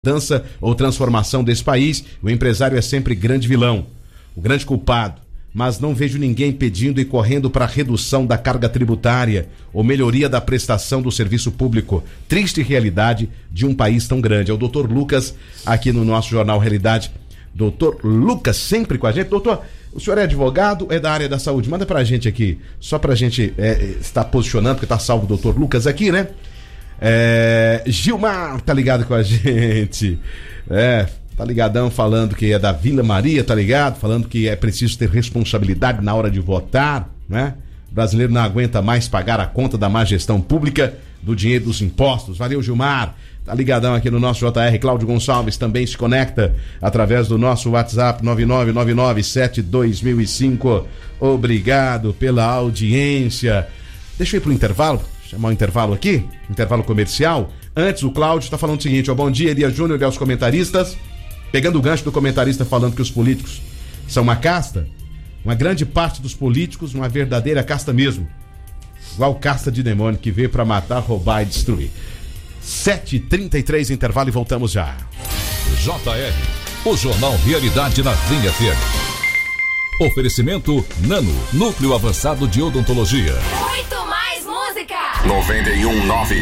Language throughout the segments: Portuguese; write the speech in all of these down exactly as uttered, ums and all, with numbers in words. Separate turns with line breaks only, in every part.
mudança ou transformação desse país, o empresário é sempre grande vilão, o grande culpado. Mas não vejo ninguém pedindo e correndo para redução da carga tributária ou melhoria da prestação do serviço público. Triste realidade de um país tão grande. É o doutor Lucas aqui no nosso Jornal Realidade. doutor Lucas sempre com a gente. Doutor, o senhor é advogado, é da área da saúde? Manda pra gente aqui, só pra gente é, estar posicionando, porque tá salvo o doutor Lucas aqui, né? É, Gilmar tá ligado com a gente. É... Tá ligadão, falando que é da Vila Maria, tá ligado? Falando que é preciso ter responsabilidade na hora de votar, né? O brasileiro não aguenta mais pagar a conta da má gestão pública do dinheiro dos impostos. Valeu, Gilmar. Tá ligadão aqui no nosso J R. Cláudio Gonçalves também se conecta através do nosso WhatsApp nove nove nove nove sete dois mil e cinco. Obrigado pela audiência. Deixa eu ir pro intervalo, chamar o intervalo aqui, intervalo comercial. Antes, o Cláudio tá falando o seguinte, ó, bom dia, Elias Júnior e aos comentaristas. Pegando o gancho do comentarista falando que os políticos são uma casta, uma grande parte dos políticos, uma verdadeira casta mesmo. Igual casta de demônio que veio pra matar, roubar e destruir. sete e trinta e três, intervalo e voltamos já.
J R, o Jornal Realidade na Vinha F M. Oferecimento Nano, Núcleo Avançado de Odontologia.
Muito mais música!
noventa e um nove.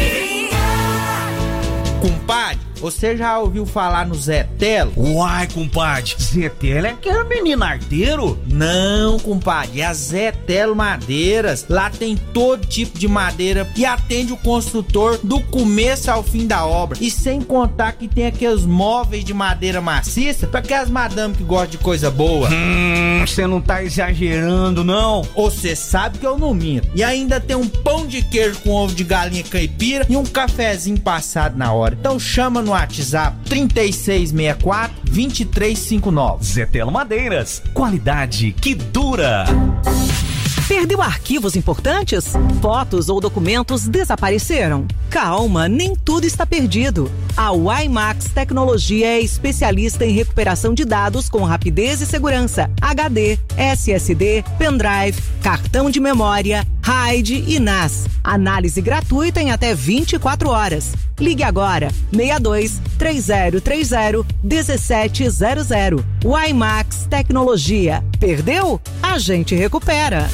Compadre, você já ouviu falar no Zé Telo?
Uai, compadre, Zé Telo é aquele menino arteiro?
Não, compadre, é a Zé Telo Madeiras. Lá tem todo tipo de madeira e atende o construtor do começo ao fim da obra. E sem contar que tem aqueles móveis de madeira maciça para aquelas madames que gostam de coisa boa.
Hum, você não tá exagerando, não?
Você sabe que eu não minto. E ainda tem um pão de queijo com ovo de galinha caipira e um cafezinho passado na hora. Então chama no WhatsApp trinta e seis sessenta e quatro, vinte e três cinquenta e nove.
Zé Telo Madeiras, qualidade que dura.
Perdeu arquivos importantes? Fotos ou documentos desapareceram? Calma, nem tudo está perdido. A WiMax Tecnologia é especialista em recuperação de dados com rapidez e segurança. H D, S S D, pendrive, cartão de memória, RAID e N A S. Análise gratuita em até vinte e quatro horas. Ligue agora, seis dois três zero três zero um sete zero zero. WiMax Tecnologia. Perdeu? A gente recupera.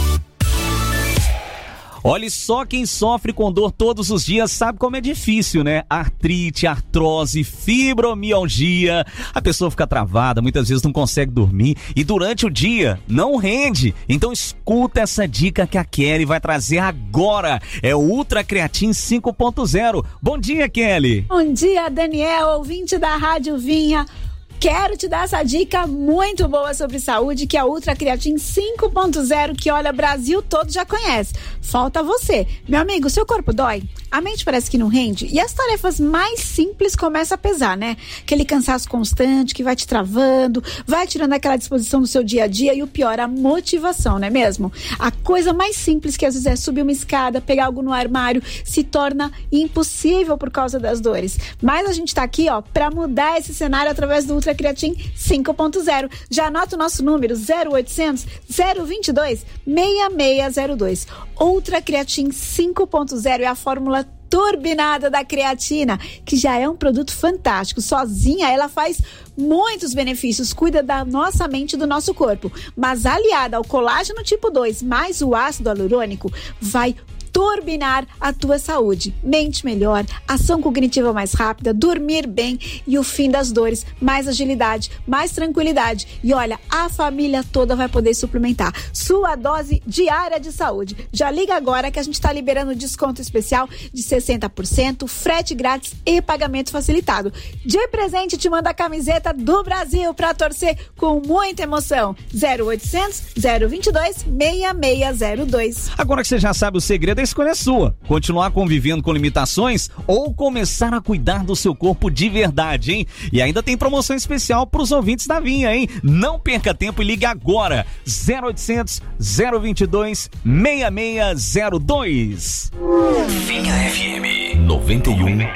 Olha só, quem sofre com dor todos os dias sabe como é difícil, né? Artrite, artrose, fibromialgia. A pessoa fica travada, muitas vezes não consegue dormir e durante o dia não rende. Então escuta essa dica que a Kelly vai trazer agora. É o Ultra Creatin cinco ponto zero. Bom dia, Kelly.
Bom dia, Daniel, ouvinte da Rádio Vinha. Quero te dar essa dica muito boa sobre saúde, que é a Ultra Creatin cinco ponto zero, que olha, Brasil todo já conhece. Falta você. Meu amigo, seu corpo dói? A mente parece que não rende? E as tarefas mais simples começam a pesar, né? Aquele cansaço constante que vai te travando, vai tirando aquela disposição do seu dia a dia e o pior, a motivação, não é mesmo? A coisa mais simples que às vezes é subir uma escada, pegar algo no armário, se torna impossível por causa das dores. Mas a gente tá aqui, ó, pra mudar esse cenário através do Ultra Creatin cinco ponto zero. Já anota o nosso número zero oitocentos, zero vinte e dois, seis seis zero dois. Ultra Creatin cinco ponto zero é a fórmula turbinada da creatina, que já é um produto fantástico. Sozinha ela faz muitos benefícios, cuida da nossa mente e do nosso corpo, mas aliada ao colágeno tipo dois mais o ácido hialurônico, vai turbinar a tua saúde. Mente melhor, ação cognitiva mais rápida, dormir bem e o fim das dores, mais agilidade, mais tranquilidade. E olha, a família toda vai poder suplementar sua dose diária de saúde. Já liga agora que a gente está liberando desconto especial de sessenta por cento, frete grátis e pagamento facilitado. De presente te manda a camiseta do Brasil para torcer com muita emoção. zero oitocentos, zero vinte e dois, seis seis zero dois.
Agora que você já sabe o segredo, a escolha é sua. Continuar convivendo com limitações ou começar a cuidar do seu corpo de verdade, hein? E ainda tem promoção especial para os ouvintes da Vinha, hein? Não perca tempo e ligue agora. zero oitocentos, zero vinte e dois, seis seis zero dois.
Vinha F M noventa e um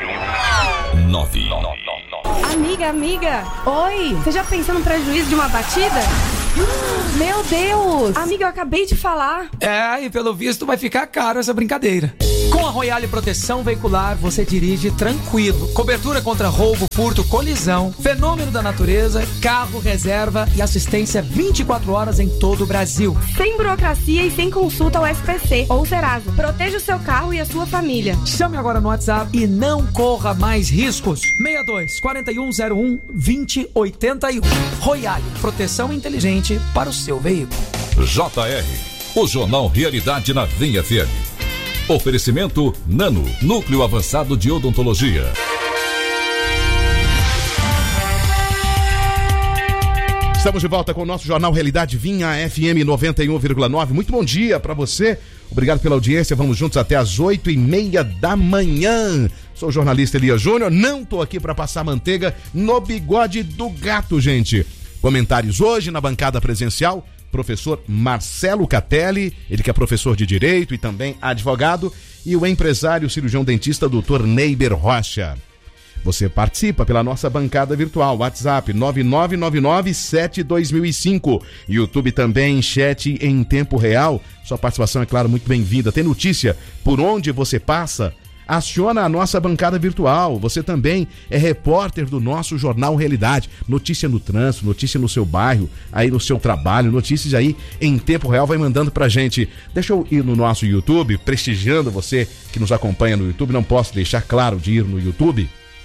nove.
Amiga, amiga. Oi. Você já pensou no prejuízo de uma batida? Meu Deus! Amiga, eu acabei de falar.
É, e pelo visto vai ficar caro essa brincadeira. Com a Royale Proteção Veicular, você dirige tranquilo. Cobertura contra roubo, furto, colisão, fenômeno da natureza, carro reserva e assistência vinte e quatro horas em todo o Brasil.
Sem burocracia e sem consulta ao S P C ou Serasa. Proteja o seu carro e a sua família.
Chame agora no WhatsApp e não corra mais riscos. seis dois, quatro um zero um, dois zero oito um. Royale, proteção inteligente para o seu veículo.
J R, o Jornal Realidade na Vinha F M. Oferecimento Nano, Núcleo Avançado de Odontologia.
Estamos de volta com o nosso Jornal Realidade Vinha F M noventa e um vírgula nove. Muito bom dia para você. Obrigado pela audiência. Vamos juntos até as oito e meia da manhã. Sou o jornalista Elias Júnior. Não tô aqui para passar manteiga no bigode do gato, gente. Comentários hoje na bancada presencial. Professor Marcelo Catelli, ele que é professor de Direito e também advogado, e o empresário cirurgião dentista doutor Neiber Rocha. Você participa pela nossa bancada virtual, WhatsApp nove nove nove nove sete dois zero zero cinco, YouTube também, chat em tempo real. Sua participação é, claro, muito bem-vinda. Tem notícia por onde você passa? Aciona a nossa bancada virtual. Você também é repórter do nosso Jornal Realidade. Notícia no trânsito, notícia no seu bairro, aí no seu trabalho, notícias aí em tempo real, vai mandando pra gente. Deixa eu ir no nosso YouTube, prestigiando você que nos acompanha no YouTube. Não posso deixar claro de ir no YouTube.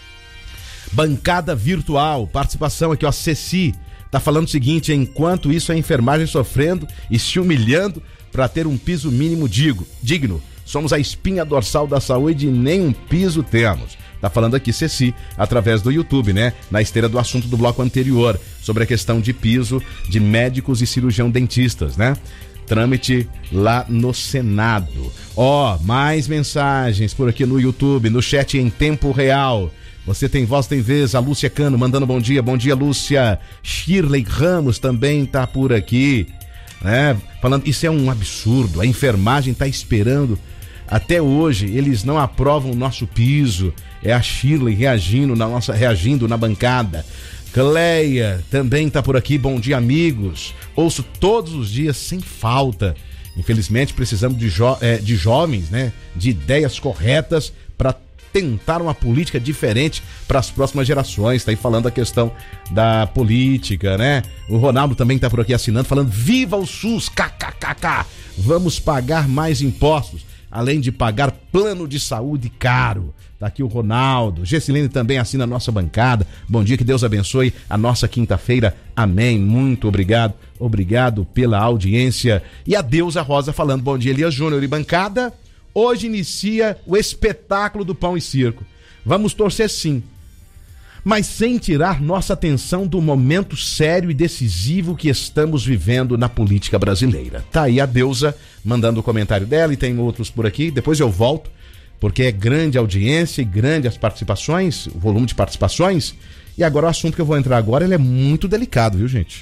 Bancada virtual, participação aqui, ó, Ceci tá falando o seguinte: enquanto isso a enfermagem sofrendo e se humilhando para ter um piso mínimo digo, digno. Somos a espinha dorsal da saúde e nem um piso temos. Tá falando aqui Ceci, através do YouTube, né? Na esteira do assunto do bloco anterior, sobre a questão de piso de médicos e cirurgião dentistas, né? Trâmite lá no Senado. Ó, mais mensagens por aqui no YouTube, no chat em tempo real. Você tem voz, tem vez. A Lúcia Cano mandando bom dia. Bom dia, Lúcia. Shirley Ramos também tá por aqui, né? Falando, isso é um absurdo. A enfermagem tá esperando até hoje, eles não aprovam o nosso piso. É a Shirley reagindo na nossa, reagindo na bancada. Cleia também tá por aqui. Bom dia, amigos. Ouço todos os dias sem falta. Infelizmente precisamos de, jo- é, de jovens, né? De ideias corretas para tentar uma política diferente para as próximas gerações. Tá aí falando a questão da política, né? O Ronaldo também tá por aqui assinando, falando: viva o SUS, kkkk, vamos pagar mais impostos, além de pagar plano de saúde caro. Tá aqui o Ronaldo. Gessilene também assina a nossa bancada. Bom dia, que Deus abençoe a nossa quinta-feira. Amém. Muito obrigado. Obrigado pela audiência. E a Deusa Rosa falando: bom dia, Elias Júnior e bancada. Hoje inicia o espetáculo do Pão e Circo. Vamos torcer sim, mas sem tirar nossa atenção do momento sério e decisivo que estamos vivendo na política brasileira. Tá aí a Deusa mandando o comentário dela, e tem outros por aqui. Depois eu volto, porque é grande a audiência e grande as participações, o volume de participações. E agora o assunto que eu vou entrar agora, ele é muito delicado, viu, gente?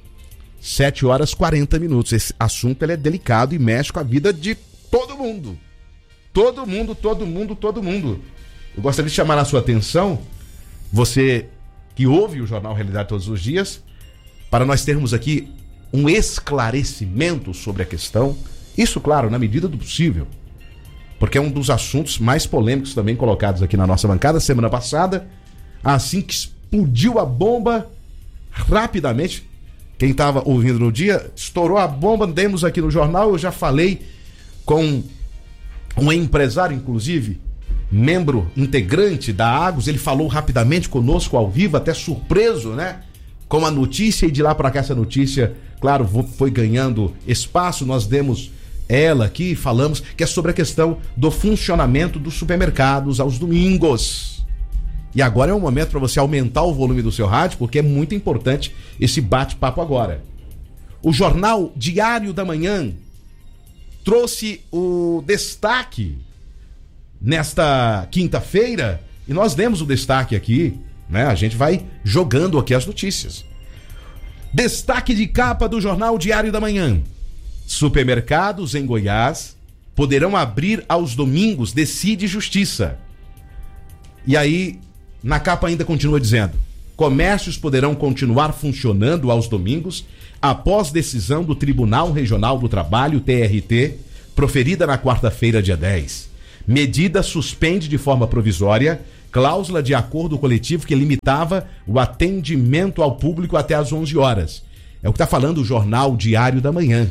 sete horas e quarenta minutos. Esse assunto ele é delicado e mexe com a vida de todo mundo. Todo mundo, todo mundo, todo mundo. Eu gostaria de chamar a sua atenção, você que ouve o Jornal Realidade todos os dias, para nós termos aqui um esclarecimento sobre a questão. Isso, claro, na medida do possível, porque é um dos assuntos mais polêmicos também colocados aqui na nossa bancada. Semana passada, assim que explodiu a bomba, rapidamente, quem estava ouvindo no dia, estourou a bomba, demos aqui no jornal. Eu já falei com um empresário, inclusive, membro integrante da Agos. Ele falou rapidamente conosco ao vivo, até surpreso, né? Com a notícia, e de lá para cá essa notícia, claro, foi ganhando espaço. Nós demos ela aqui, falamos que é sobre a questão do funcionamento dos supermercados aos domingos. E agora é o momento para você aumentar o volume do seu rádio, porque é muito importante esse bate-papo agora. O Jornal Diário da Manhã trouxe o destaque nesta quinta-feira, e nós demos o destaque aqui, né? A gente vai jogando aqui as notícias. Destaque de capa do Jornal Diário da Manhã: supermercados em Goiás poderão abrir aos domingos, decide Justiça. E aí, na capa ainda continua dizendo: comércios poderão continuar funcionando aos domingos após decisão do Tribunal Regional do Trabalho, T R T, proferida na quarta-feira, dia dez. Medida suspende de forma provisória cláusula de acordo coletivo que limitava o atendimento ao público até às onze horas. É o que está falando o Jornal Diário da Manhã.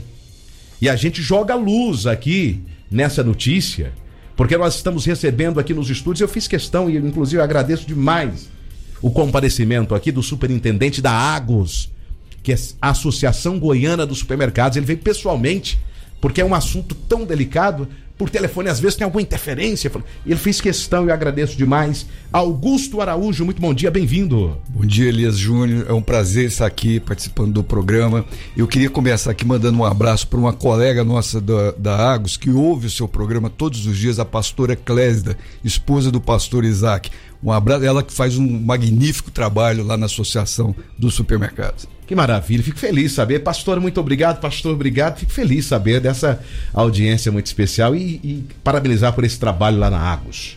E a gente joga luz aqui nessa notícia, porque nós estamos recebendo aqui nos estúdios, eu fiz questão e inclusive eu agradeço demais o comparecimento aqui do superintendente da Agos, que é a Associação Goiana dos Supermercados. Ele veio pessoalmente, porque é um assunto tão delicado. Por telefone, às vezes tem alguma interferência. Ele fez questão e eu agradeço demais. Augusto Araújo, muito bom dia, bem-vindo.
Bom dia, Elias Júnior. É um prazer estar aqui participando do programa. Eu queria começar aqui mandando um abraço para uma colega nossa da, da Agos, que ouve o seu programa todos os dias, a pastora Clésida, esposa do pastor Isaac. Um abraço, ela que faz um magnífico trabalho lá na Associação dos Supermercados.
Que maravilha, fico feliz de saber. Pastor, muito obrigado, pastor, obrigado. Fico feliz de saber dessa audiência muito especial e, e parabenizar por esse trabalho lá na Agos.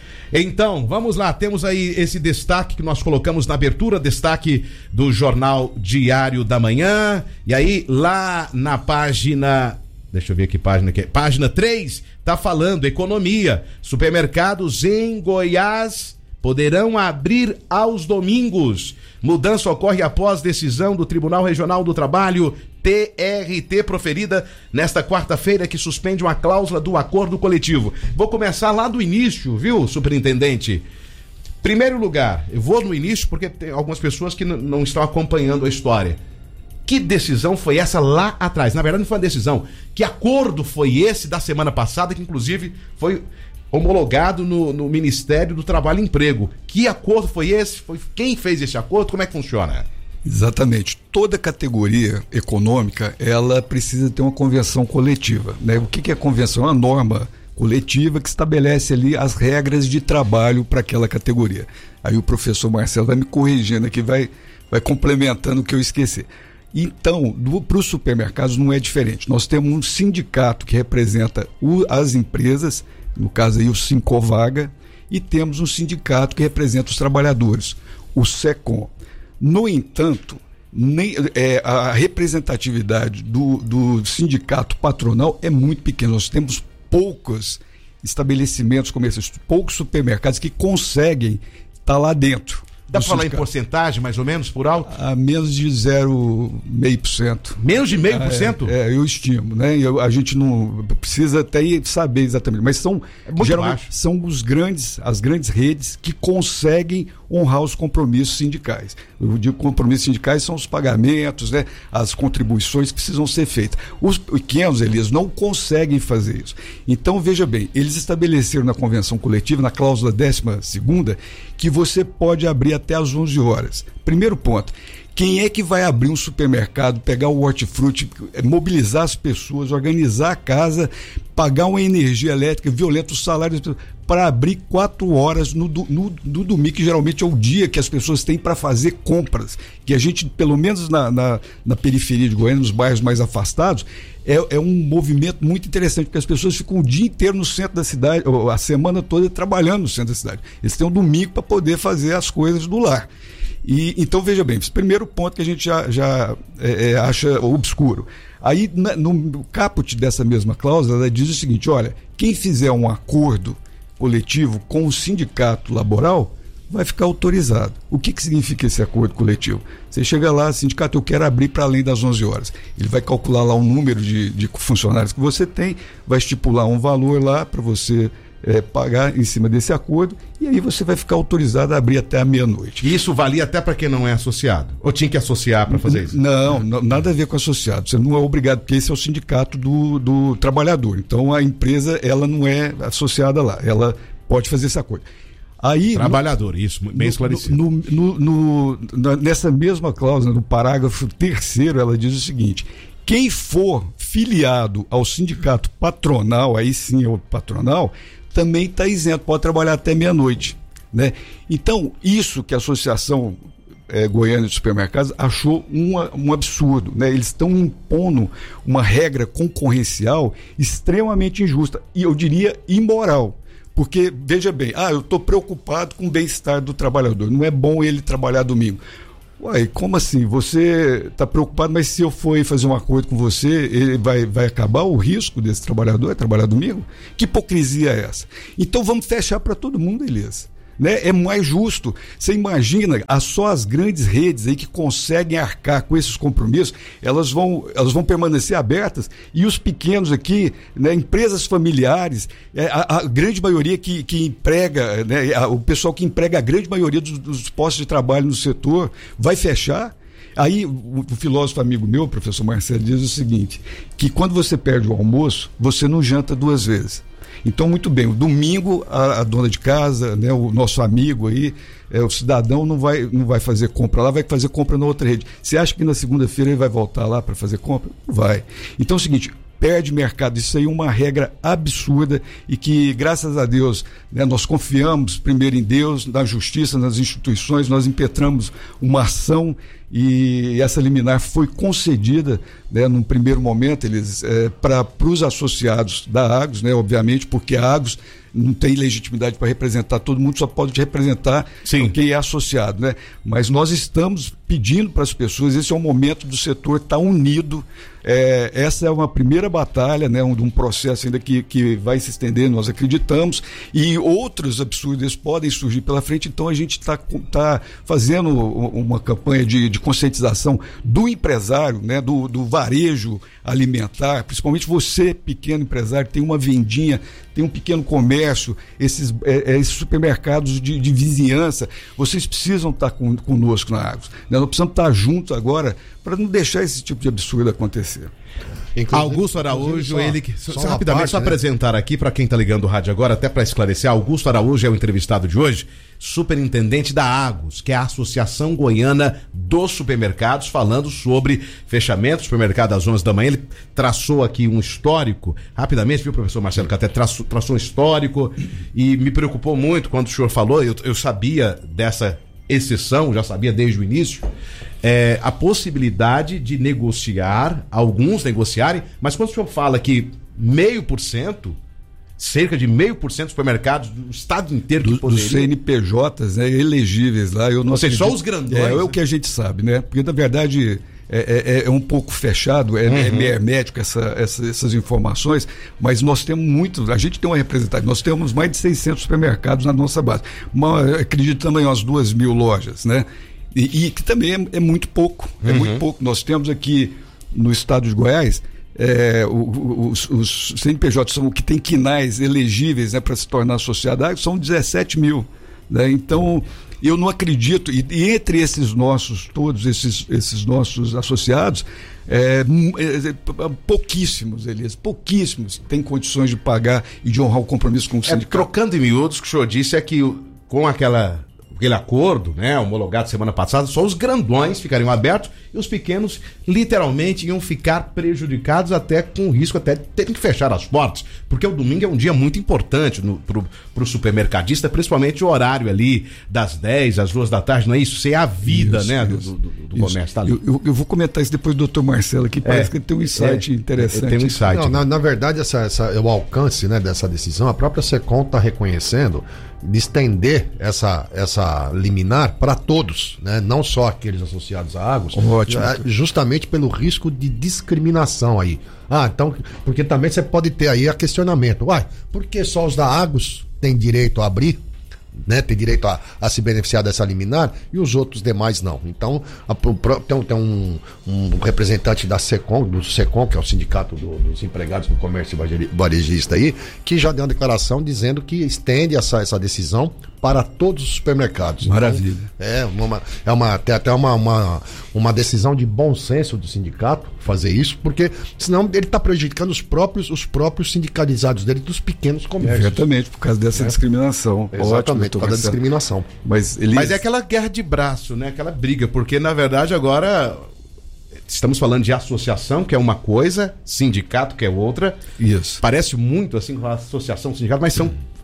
Então, vamos lá, temos aí esse destaque que nós colocamos na abertura, destaque do Jornal Diário da Manhã. E aí, lá na página... Deixa eu ver que página que é. Página três, tá falando economia. Supermercados em Goiás poderão abrir aos domingos. Mudança ocorre após decisão do Tribunal Regional do Trabalho, T R T, proferida nesta quarta-feira, que suspende uma cláusula do acordo coletivo. Vou começar lá do início, viu, superintendente? Primeiro lugar, eu vou no início porque tem algumas pessoas que n- não estão acompanhando a história. Que decisão foi essa lá atrás? Na verdade não foi uma decisão. Que acordo foi esse da semana passada, que inclusive foi homologado no, no Ministério do Trabalho e Emprego? Que acordo foi esse? Foi quem fez esse acordo? Como é que funciona?
Exatamente. Toda categoria econômica, ela precisa ter uma convenção coletiva, né? O que, que é convenção? É uma norma coletiva que estabelece ali as regras de trabalho para aquela categoria. Aí o professor Marcelo vai me corrigindo aqui, vai, vai complementando o que eu esqueci. Então, para os supermercados não é diferente. Nós temos um sindicato que representa o, as empresas, no caso aí o Sincovaga, e temos um sindicato que representa os trabalhadores, o SECOM. No entanto, nem, é, a representatividade do, do sindicato patronal é muito pequena. Nós temos poucos estabelecimentos comerciais, poucos supermercados que conseguem estar lá dentro.
Dá para falar em porcentagem, mais ou menos, por alto?
A menos de zero vírgula cinco por cento.
Menos de meio por cento?
É, é, eu estimo, né? Eu, a gente não precisa até saber exatamente, mas são,
é geralmente,
são os grandes, as grandes redes que conseguem honrar os compromissos sindicais. Eu digo compromissos sindicais são os pagamentos, né? As contribuições que precisam ser feitas. Os pequenos, Elias, não conseguem fazer isso. Então, veja bem, eles estabeleceram na convenção coletiva, na cláusula décima segunda, que você pode abrir até às onze horas. Primeiro ponto, quem é que vai abrir um supermercado, pegar o hortifruti, mobilizar as pessoas, organizar a casa, pagar uma energia elétrica violenta, os salários, para abrir quatro horas no, no, no domingo, que geralmente é o dia que as pessoas têm para fazer compras, que a gente, pelo menos na, na, na periferia de Goiânia, nos bairros mais afastados, é, é um movimento muito interessante, porque as pessoas ficam o dia inteiro no centro da cidade, a semana toda trabalhando no centro da cidade. Eles têm um domingo para poder fazer as coisas do lar. E, então, veja bem, esse primeiro ponto que a gente já, já é, é, acha obscuro. Aí, na, no caput dessa mesma cláusula, ela diz o seguinte: olha, quem fizer um acordo coletivo com o sindicato laboral vai ficar autorizado. O que, que significa esse acordo coletivo? Você chega lá, sindicato, eu quero abrir para além das onze horas. Ele vai calcular lá o número de, de funcionários que você tem, vai estipular um valor lá para você É, pagar em cima desse acordo, e aí você vai ficar autorizado a abrir até a meia-noite.
E isso valia até para quem não é associado? Ou tinha que associar para fazer isso?
Não, não, nada a ver com associado. Você não é obrigado, porque esse é o sindicato do, do trabalhador. Então a empresa, ela não é associada lá, ela pode fazer esse acordo. Aí,
trabalhador,
no,
isso, bem esclarecido.
No, no, no, no, nessa mesma cláusula, no parágrafo terceiro, ela diz o seguinte: quem for filiado ao sindicato patronal, aí sim é o patronal, também está isento, pode trabalhar até meia-noite, né? Então, isso que a Associação é, Goiana de Supermercados achou uma, um absurdo, né? Eles estão impondo uma regra concorrencial extremamente injusta e eu diria imoral. Porque, veja bem, ah, eu estou preocupado com o bem-estar do trabalhador, não é bom ele trabalhar domingo. Uai, como assim? Você está preocupado, mas se eu for ir fazer um acordo com você, ele vai, vai acabar o risco desse trabalhador, é trabalhar domingo? Que hipocrisia é essa? Então vamos fechar para todo mundo, Elias. Né? É mais justo. Você imagina, só as grandes redes aí que conseguem arcar com esses compromissos, elas vão, elas vão permanecer abertas, e os pequenos aqui, né, empresas familiares, é, a, a grande maioria que, que emprega, né, a, o pessoal que emprega a grande maioria dos, dos postos de trabalho no setor, vai fechar. Aí o, o filósofo amigo meu, o professor Marcelo, diz o seguinte, que quando você perde o almoço, você não janta duas vezes. Então, muito bem, o domingo a, a dona de casa, né, o nosso amigo aí, é, o cidadão não vai, não vai fazer compra lá, vai fazer compra na outra rede. Você acha que na segunda-feira ele vai voltar lá para fazer compra? Não vai. Então é o seguinte, perde mercado, isso aí é uma regra absurda e que, graças a Deus, né, nós confiamos primeiro em Deus, na justiça, nas instituições, nós impetramos uma ação e essa liminar foi concedida, né, num primeiro momento, eles é, para os associados da Agos, né, obviamente, porque a Agos não tem legitimidade para representar todo mundo, só pode representar Sim. quem é associado, né? Mas nós estamos pedindo para as pessoas, esse é o momento do setor estar unido, é, essa é uma primeira batalha, né, um, um processo ainda que, que vai se estender, nós acreditamos, e outros absurdos podem surgir pela frente, então a gente está tá fazendo uma campanha de, de conscientização do empresário, né, do, do varejo alimentar, principalmente você, pequeno empresário, tem uma vendinha, tem um pequeno comércio, esses, é, esses supermercados de, de vizinhança, vocês precisam estar com, conosco na Agos, né? Nós precisamos estar juntos agora para não deixar esse tipo de absurdo acontecer.
Inclusive, Augusto Araújo, só, ele que só, só rapidamente parte, só né? apresentar aqui para quem está ligando o rádio agora, até para esclarecer, Augusto Araújo é o entrevistado de hoje, superintendente da Agos, que é a Associação Goiana dos Supermercados, falando sobre fechamento do supermercado às onze da manhã. Ele traçou aqui um histórico, rapidamente, viu, professor Marcelo, que até traçou, traçou um histórico e me preocupou muito quando o senhor falou, eu, eu sabia dessa exceção, já sabia desde o início, é, a possibilidade de negociar, alguns negociarem, mas quando o senhor fala que meio por cento, cerca de meio por cento dos supermercados do estado inteiro que
do,
poderia...
dos C N P Js, né, elegíveis lá, eu não
Ou seja,
acredito,
só os grandões.
É, é
né?
o que a gente sabe, né? Porque na verdade é, é, é um pouco fechado, é, uhum. é meio hermético essa, essa, essas informações, mas nós temos muitos, a gente tem uma representatividade, nós temos mais de seiscentos supermercados na nossa base, mas acredito também umas duas mil lojas, né? E, e que também é, é muito pouco, uhum. é muito pouco. Nós temos aqui no estado de Goiás, é, os, os C N P Js são o que tem quinais elegíveis, né, para se tornar associado, são dezessete mil, né? Então eu não acredito, e, e entre esses nossos, todos esses, esses nossos associados, é, é, pouquíssimos, eles, pouquíssimos têm condições de pagar e de honrar o compromisso com o sindicato.
É, trocando em miúdos, o que o senhor disse é que com aquela... aquele acordo, né, homologado semana passada, só os grandões ficariam abertos e os pequenos literalmente iam ficar prejudicados, até com o risco até de terem que fechar as portas, porque o domingo é um dia muito importante no, pro, pro supermercadista, principalmente o horário ali das dez às duas da tarde, não é isso? Isso é a vida, isso, né, isso, do, do, do isso. comércio, tá ali.
Eu, eu, eu vou comentar isso depois do doutor Marcelo, que parece é, que ele tem um insight é, interessante.
Tem um insight.
Não, na, na verdade, essa, essa, o alcance, né, dessa decisão, a própria SECOM está reconhecendo de estender essa, essa liminar para todos, né? Não só aqueles associados à Agos,
Ótimo.
justamente pelo risco de discriminação aí. Ah, então, porque também você pode ter aí a questionamento, uai, por que só os da Agos têm direito a abrir, né, tem direito a, a se beneficiar dessa liminar e os outros demais não? Então, a, tem, tem um, um representante da SECOM, do SECOM, que é o Sindicato do, dos Empregados do Comércio Varejista aí, que já deu uma declaração dizendo que estende essa, essa decisão para todos os supermercados.
Maravilha.
Então, é uma, é uma, tem até uma, uma, uma decisão de bom senso do sindicato fazer isso, porque senão ele está prejudicando os próprios, os próprios sindicalizados dele, dos pequenos comércios.
Exatamente, por causa dessa é. discriminação.
Exatamente, Ótimo, por causa da discriminação.
Mas, ele... Mas é aquela guerra de braço, né? Aquela briga, porque na verdade agora estamos falando de associação, que é uma coisa, sindicato, que é outra.
Isso.
Parece muito assim com a associação, sindicato, mas são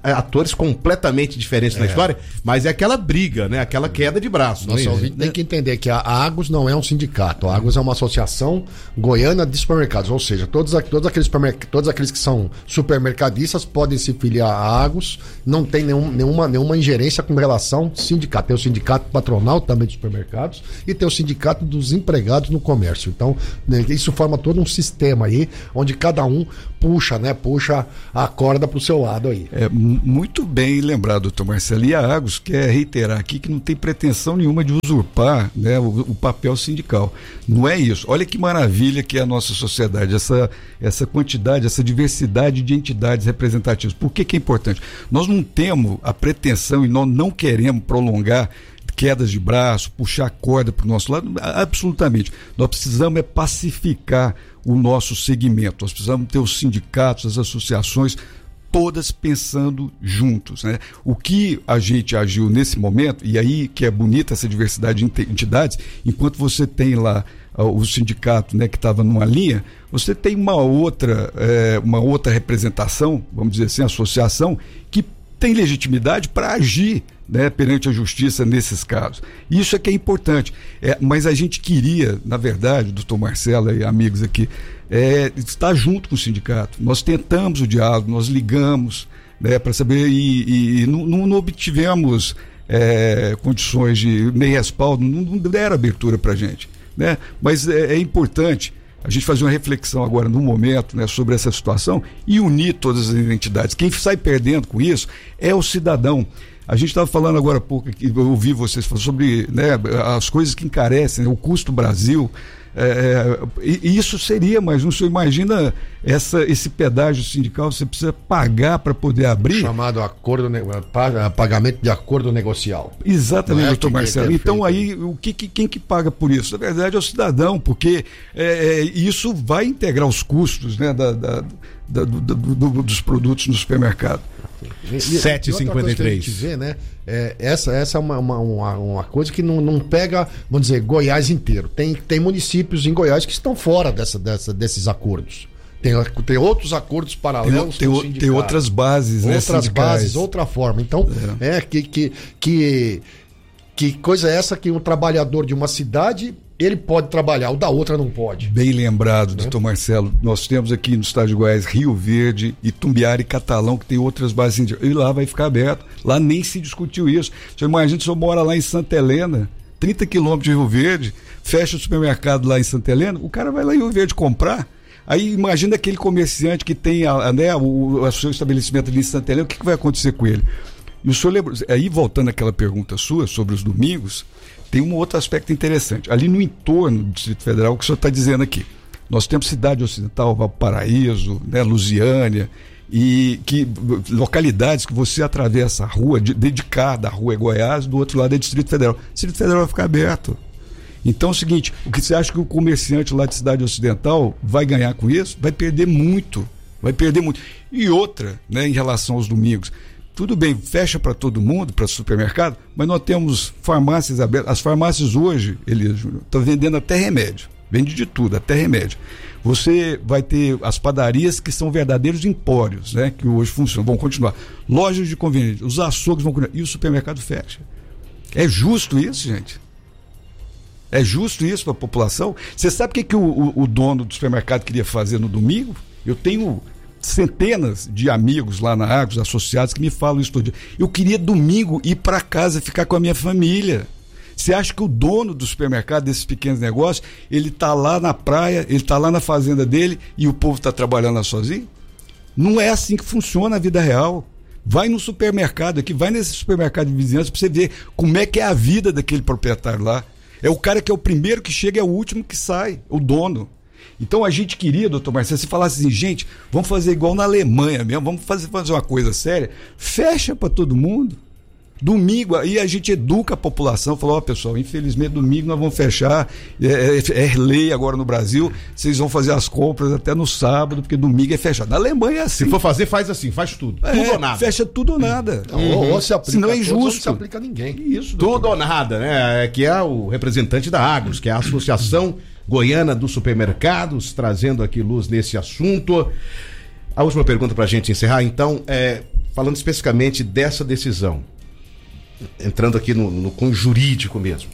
atores completamente diferentes
É.
na história, mas é aquela briga, né? Aquela queda de braço.
Nosso
né?
ouvinte tem que entender que a Agos não é um sindicato. A Agos é uma associação goiana de supermercados. Ou seja, todos, a- todos, aqueles, supermerc- todos aqueles que são supermercadistas podem se filiar à Agos. Não tem nenhum, nenhuma, nenhuma ingerência com relação ao sindicato. Tem o sindicato patronal também de supermercados e tem o sindicato dos empregados no comércio. Então, né, isso forma todo um sistema aí, onde cada um puxa, né? Puxa a corda pro seu lado aí.
É mu- muito bem lembrado, doutor Marcelo. E a Agos quer reiterar aqui que não tem pretensão nenhuma de usurpar, né, o, o papel sindical. Não é isso. Olha que maravilha que é a nossa sociedade, essa, essa quantidade, essa diversidade de entidades representativas. Por que que é importante? Nós não temos a pretensão e nós não queremos prolongar quedas de braço, puxar a corda para o nosso lado, absolutamente. Nós precisamos é pacificar o nosso segmento, nós precisamos ter os sindicatos, as associações, todas pensando juntos, né? O que a gente agiu nesse momento, e aí que é bonita essa diversidade de ente- entidades, enquanto você tem lá uh, o sindicato, né, que estava numa linha, você tem uma outra, eh, uma outra representação, vamos dizer assim, associação, que tem legitimidade para agir, né, perante a justiça nesses casos. Isso é que é importante. É, mas a gente queria, na verdade, doutor Marcelo e amigos aqui, é, estar junto com o sindicato. Nós tentamos o diálogo, nós ligamos, né, para saber e, e, e não, não, não obtivemos é, condições de nem respaldo, não, não deram abertura para a gente, né? Mas é, é importante a gente fazer uma reflexão agora no momento, né, sobre essa situação e unir todas as entidades. Quem sai perdendo com isso é o cidadão. A gente estava falando agora há pouco, eu ouvi vocês falando sobre, né, as coisas que encarecem, né, o custo Brasil. É, e isso seria, mas não se imagina essa, esse pedágio sindical, você precisa pagar para poder abrir.
Chamado acordo, ne- pa- pagamento de acordo negocial.
Exatamente,
Não é
doutor
que
Marcelo.
é
Então,
feito.
aí, o que, que- quem que paga por isso? Na verdade, é o cidadão, porque é, é, isso vai integrar os custos, né, da, da- da- do- do- do- dos produtos no supermercado.
sete e cinquenta e três.
A gente vê, né? É, essa, essa é uma, uma, uma, uma coisa que não, não pega, vamos dizer, Goiás inteiro. Tem, tem municípios em Goiás que estão fora dessa, dessa, desses acordos. Tem, tem outros acordos paralelos.
Tem,
com
tem,
o
tem
sindicato.
outras bases, né,
Outras
sindicais.
bases, outra forma. Então, é, que, que, que, que coisa é essa que um trabalhador de uma cidade, ele pode trabalhar, o da outra não pode.
Bem lembrado, doutor Marcelo. Nós temos aqui no estado de Goiás Rio Verde, Itumbiara e Catalão, que tem outras bases sindicais. E lá vai ficar aberto. Lá nem se discutiu isso. Você imagina se eu mora lá em Santa Helena, trinta quilômetros de Rio Verde, fecha o supermercado lá em Santa Helena, o cara vai lá em Rio Verde comprar. Aí imagina aquele comerciante que tem a, a, né, o, o seu estabelecimento ali em Santa Helena, o que, que vai acontecer com ele? E o senhor lembra, aí voltando àquela pergunta sua sobre os domingos, tem um outro aspecto interessante. Ali no entorno do Distrito Federal, o que o senhor está dizendo aqui, nós temos Cidade Ocidental, Valparaíso, né, Lusiânia, e que, localidades que você atravessa a rua, de, dedicada à rua é Goiás, do outro lado é Distrito Federal. O Distrito Federal vai ficar aberto. Então é o seguinte, o que você acha que o comerciante lá de Cidade Ocidental vai ganhar com isso? Vai perder muito, vai perder muito. E outra, né, em relação aos domingos, tudo bem, fecha para todo mundo, para supermercado, mas nós temos farmácias abertas. As farmácias hoje, Elias Júnior, estão vendendo até remédio, vende de tudo, até remédio. Você vai ter as padarias que são verdadeiros empórios, né, que hoje funcionam, vão continuar. Lojas de conveniência, os açougues vão continuar, e o supermercado fecha. É justo isso, gente? É justo isso para a população? Você sabe o que, que o, o, o dono do supermercado queria fazer no domingo? Eu tenho centenas de amigos lá na Agos, associados, que me falam isso todo dia. Eu queria domingo ir para casa, ficar com a minha família. Você acha que o dono do supermercado, desses pequenos negócios, ele está lá na praia, ele está lá na fazenda dele e o povo está trabalhando lá sozinho? Não é assim que funciona a vida real. Vai no supermercado aqui, vai nesse supermercado de vizinhança para você ver como é que é a vida daquele proprietário lá. É o cara que é o primeiro que chega e é o último que sai, o dono. Então a gente queria, doutor Marcelo, se falasse assim, gente, vamos fazer igual na Alemanha mesmo, vamos fazer, fazer uma coisa séria, fecha para todo mundo. Domingo, aí a gente educa a população, falou, ó, pessoal, infelizmente domingo nós vamos fechar, é, é, é lei agora no Brasil, vocês vão fazer as compras até no sábado, porque domingo é fechado. Na Alemanha é assim.
Se for fazer, faz assim, faz tudo.
É,
tudo ou nada.
Fecha tudo ou nada.
Uhum. Ou, ou se aplica
Senão é
a todos,
injusto.
ou não se aplica a ninguém.
Isso,
Tudo ou nada, né? É, que é o representante da Agros, que é a Associação Goiana dos Supermercados, trazendo aqui luz nesse assunto. A última pergunta pra gente encerrar, então, é... falando especificamente dessa decisão, entrando aqui no, no com jurídico mesmo,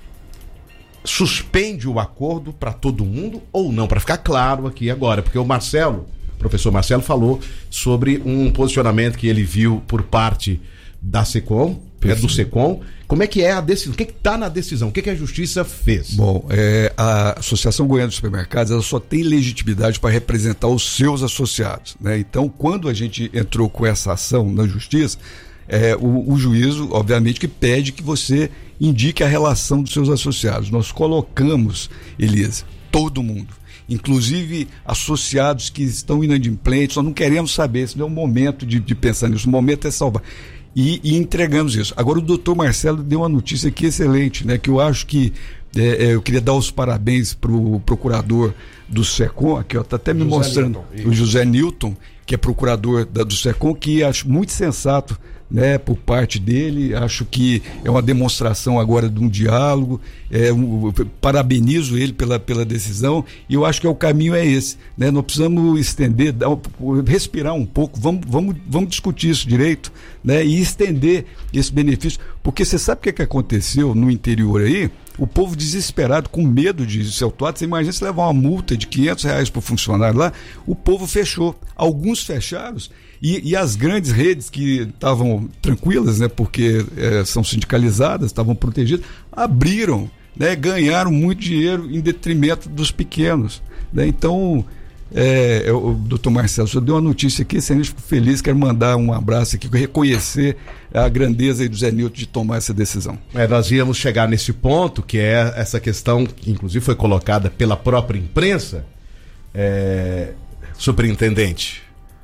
suspende o acordo para todo mundo ou não? Para ficar claro aqui agora, porque o Marcelo, o professor Marcelo falou sobre um posicionamento que ele viu por parte da SECOM, é do SECOM. Como é que é a decisão? O que está na decisão? O que, que a Justiça fez?
Bom, é, a Associação Goiana dos Supermercados, ela só tem legitimidade para representar os seus associados, né? Então, quando a gente entrou com essa ação na Justiça, é, o, o juízo, obviamente, que pede que você indique a relação dos seus associados. Nós colocamos, Elisa, todo mundo, inclusive associados que estão inadimplentes. Nós não queremos saber, esse não é o momento de, de pensar nisso, o momento é salvar. E, e entregamos isso. Agora o doutor Marcelo deu uma notícia aqui excelente, né? Que eu acho que é, eu queria dar os parabéns para o procurador do SECOM, aqui está até me José mostrando, Newton, o José Newton, que é procurador da, do SECOM, que acho muito sensato, né, por parte dele. Acho que é uma demonstração agora de um diálogo. É um, parabenizo ele pela, pela decisão, e eu acho que é o caminho é esse, né? Nós precisamos estender, dar, respirar um pouco, vamos, vamos, vamos discutir isso direito, né, e estender esse benefício, porque você sabe o que, é que aconteceu no interior aí? O povo desesperado, com medo de ser autuado. Você imagina se levar uma multa de quinhentos reais para o funcionário lá, o povo fechou. Alguns fecharam, e, e as grandes redes que estavam tranquilas, né, porque é, são sindicalizadas, estavam protegidas, abriram, né, ganharam muito dinheiro em detrimento dos pequenos, né? Então, é, o doutor Marcelo, o senhor deu uma notícia aqui, se a gente fica feliz, quero mandar um abraço aqui, reconhecer a grandeza aí do Zé Newton de tomar essa decisão.
É, nós íamos chegar nesse ponto, que é essa questão que inclusive foi colocada pela própria imprensa. É, superintendente,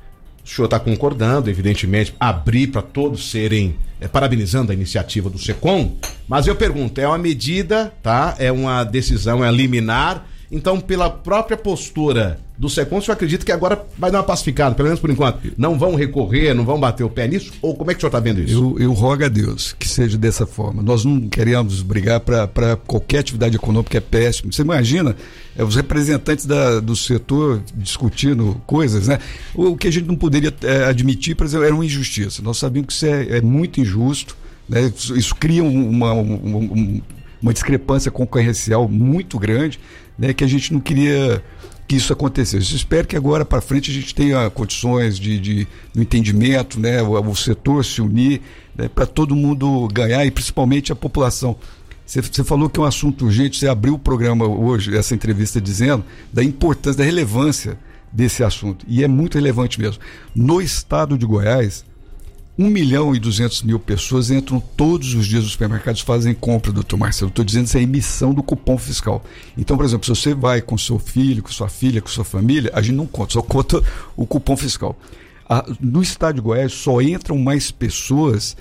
o senhor está concordando, evidentemente, abrir para todos serem, é, parabenizando a iniciativa do SECOM, mas eu pergunto, é uma medida, tá? É uma decisão, é liminar. Então, pela própria postura do SECOM, o senhor acredita que agora vai dar uma pacificada, pelo menos por enquanto? Não vão recorrer, não vão bater o pé nisso? Ou como é que o senhor está vendo isso?
Eu, eu rogo a Deus que seja dessa forma. Nós não queremos brigar para qualquer atividade econômica, é péssimo. Você imagina é, os representantes da, do setor discutindo coisas, né? O, o que a gente não poderia é, admitir, por exemplo, era uma injustiça. Nós sabíamos que isso é, é muito injusto, né? Isso, isso cria uma, uma, uma, uma discrepância concorrencial muito grande, né, que a gente não queria que isso acontecesse. Eu espero que agora para frente a gente tenha condições de, de, de entendimento, né, o, o setor se unir, né, para todo mundo ganhar, e principalmente a população. Você falou que é um assunto urgente, você abriu o programa hoje, essa entrevista, dizendo da importância, da relevância desse assunto, e é muito relevante mesmo. No estado de Goiás, um milhão e duzentos mil pessoas entram todos os dias nos supermercados, fazem compra, doutor Marcelo. Estou dizendo isso é a emissão do cupom fiscal. Então, por exemplo, se você vai com seu filho, com sua filha, com sua família, a gente não conta, só conta o cupom fiscal. Ah, no estado de Goiás só entram mais pessoas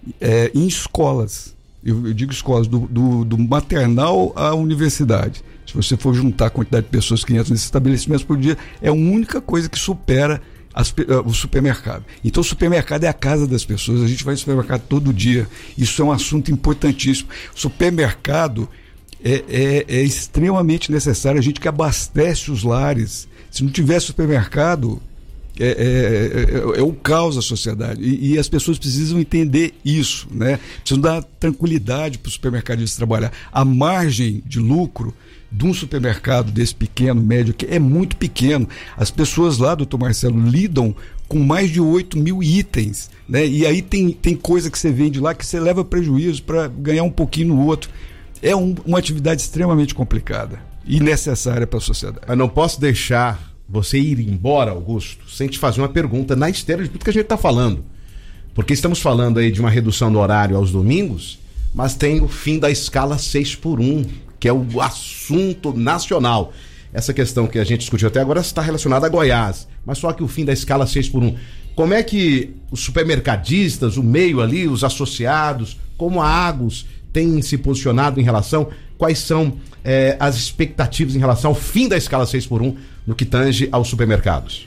é, em escolas. Eu, eu digo escolas, do, do, do maternal à universidade. Se você for juntar a quantidade de pessoas que entram nesses estabelecimentos por dia, é a única coisa que supera As, o supermercado. Então o supermercado é a casa das pessoas, a gente vai no supermercado todo dia, isso é um assunto importantíssimo. O supermercado é, é, é extremamente necessário, a gente que abastece os lares. Se não tivesse supermercado, é, é, é, é o caos da sociedade, e, e as pessoas precisam entender isso, né? Precisam dar tranquilidade para o supermercadista trabalhar. A margem de lucro de um supermercado desse pequeno, médio, que é muito pequeno. As pessoas lá, doutor Marcelo, lidam com mais de oito mil itens, né? E aí tem, tem coisa que você vende lá que você leva prejuízo para ganhar um pouquinho no outro. É um, uma atividade extremamente complicada e necessária para a sociedade.
Eu não posso deixar você ir embora, Augusto, sem te fazer uma pergunta na esteira de tudo que a gente está falando. Porque estamos falando aí de uma redução do horário aos domingos, mas tem o fim da escala seis por um, que é o assunto nacional. Essa questão que a gente discutiu até agora está relacionada a Goiás, mas só que o fim da escala seis por um. Como é que os supermercadistas, o meio ali, os associados, como a Agos, têm se posicionado em relação, quais são eh, as expectativas em relação ao fim da escala seis por um no que tange aos supermercados?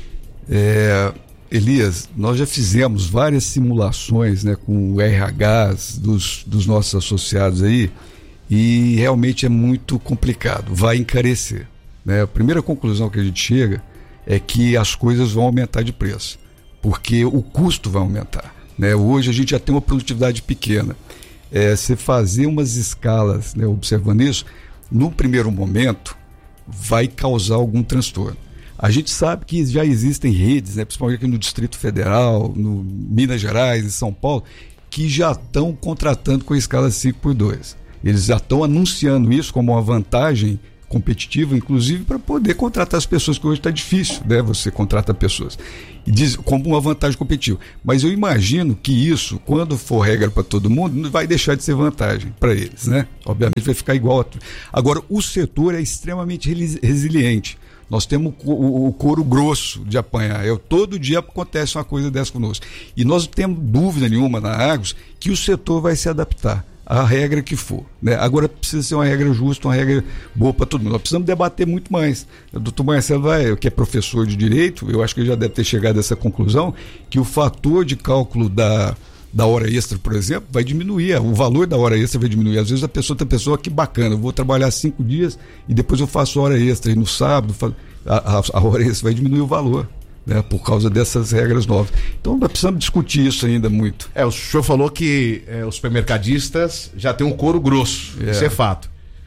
É, Elias, nós já fizemos várias simulações, né, com o R Hs dos, dos nossos associados aí, e realmente é muito complicado, vai encarecer, né? A primeira conclusão que a gente chega é que as coisas vão aumentar de preço. porque o custo vai aumentar, né? Hoje a gente já tem uma produtividade pequena. É, você fazer umas escalas, né, observando isso, no primeiro momento vai causar algum transtorno. A gente sabe que já existem redes, né, principalmente aqui no Distrito Federal, no Minas Gerais, em São Paulo, que já estão contratando com a escala cinco por dois. Eles já estão anunciando isso como uma vantagem competitiva, inclusive para poder contratar as pessoas, que hoje está difícil, né? Você contrata pessoas. E diz como uma vantagem competitiva. Mas eu imagino que isso, quando for regra para todo mundo, não vai deixar de ser vantagem para eles, né? Obviamente vai ficar igual a tudo. Agora, o setor é extremamente resiliente. Nós temos o, o, o couro grosso de apanhar. Eu, todo dia acontece uma coisa dessa conosco. E nós não temos dúvida nenhuma na Argos que o setor vai se adaptar à regra que for, né? Agora precisa ser uma regra justa, uma regra boa para todo mundo. Nós precisamos debater muito mais. O doutor Marcelo vai, que é professor de Direito, eu acho que ele já deve ter chegado a essa conclusão, que o fator de cálculo da, da hora extra, por exemplo, vai diminuir. O valor da hora extra vai diminuir. Às vezes a pessoa tem pessoa que bacana, eu vou trabalhar cinco dias e depois eu faço hora extra. E no sábado a, a, a hora extra vai diminuir o valor, né, por causa dessas regras novas. Então nós precisamos discutir isso ainda muito.
É, o senhor falou que é, os supermercadistas já têm um couro grosso, é. Isso é fato.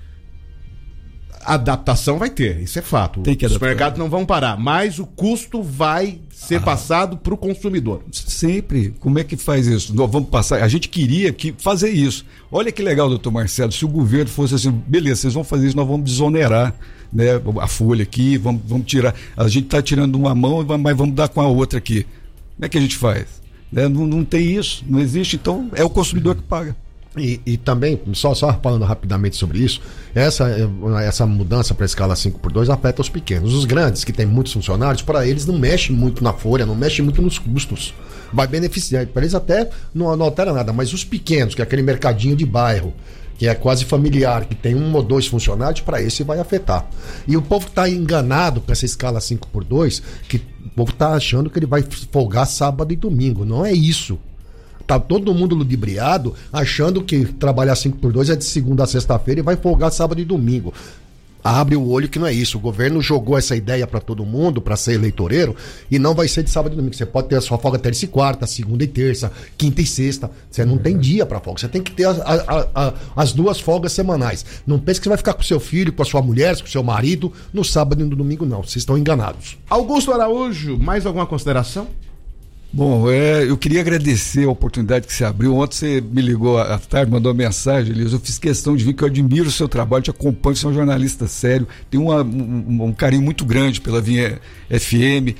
Adaptação vai ter, isso é fato.
Tem que
Os supermercados não vão parar, mas o custo vai ser ah. passado para o consumidor.
Sempre. Como é que faz isso? Nós vamos passar. A gente queria que fazer isso. Olha que legal, doutor Marcelo, se o governo fosse assim, beleza, vocês vão fazer isso, nós vamos desonerar, né, a folha aqui, vamos, vamos tirar. A gente está tirando uma mão, mas vamos dar com a outra aqui. Como é que a gente faz? Né? Não, não tem isso, não existe, então é o consumidor que paga.
E, e também, só, só falando rapidamente sobre isso, essa, essa mudança para a escala cinco por dois afeta os pequenos. Os grandes, que tem muitos funcionários, para eles não mexe muito na folha, não mexe muito nos custos. Vai beneficiar, para eles até não, não altera nada, mas os pequenos, que é aquele mercadinho de bairro, que é quase familiar, que tem um ou dois funcionários, para esse vai afetar. E o povo está enganado com essa escala cinco por dois, que o povo está achando que ele vai folgar sábado e domingo. Não é isso. Tá todo mundo ludibriado, achando que trabalhar cinco por dois é de segunda a sexta-feira e vai folgar sábado e domingo. Abre o olho que não é isso. O governo jogou essa ideia para todo mundo, para ser eleitoreiro, e não vai ser de sábado e domingo. Você pode ter a sua folga terça e quarta, segunda e terça, quinta e sexta. Você não tem dia para folga. Você tem que ter a, a, a, as duas folgas semanais. Não pense que você vai ficar com seu filho, com a sua mulher, com o seu marido no sábado e no domingo, não. Vocês estão enganados.
Augusto Araújo, mais alguma consideração?
Bom, é, eu queria agradecer a oportunidade que você abriu. Ontem você me ligou à tarde, mandou uma mensagem, Elias. Eu fiz questão de vir, que eu admiro o seu trabalho, te acompanho, você é um jornalista sério, tenho uma, um, um carinho muito grande pela Vinha F M.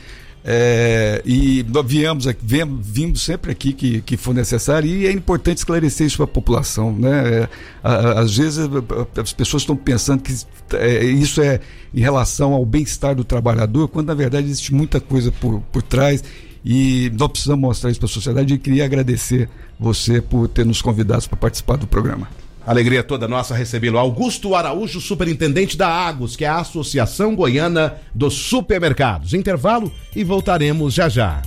É, e nós viemos aqui, vimos, vimos sempre aqui que, que for necessário, e é importante esclarecer isso para a população, né? É, a, às vezes as pessoas estão pensando que é, isso é em relação ao bem-estar do trabalhador, quando na verdade existe muita coisa por, por trás. E nós precisamos mostrar isso para a sociedade, e queria agradecer você por ter nos convidado para participar do programa.
Alegria toda nossa recebê-lo. Augusto Araújo, superintendente da Agos, que é a Associação Goiana dos Supermercados. Intervalo e voltaremos já já.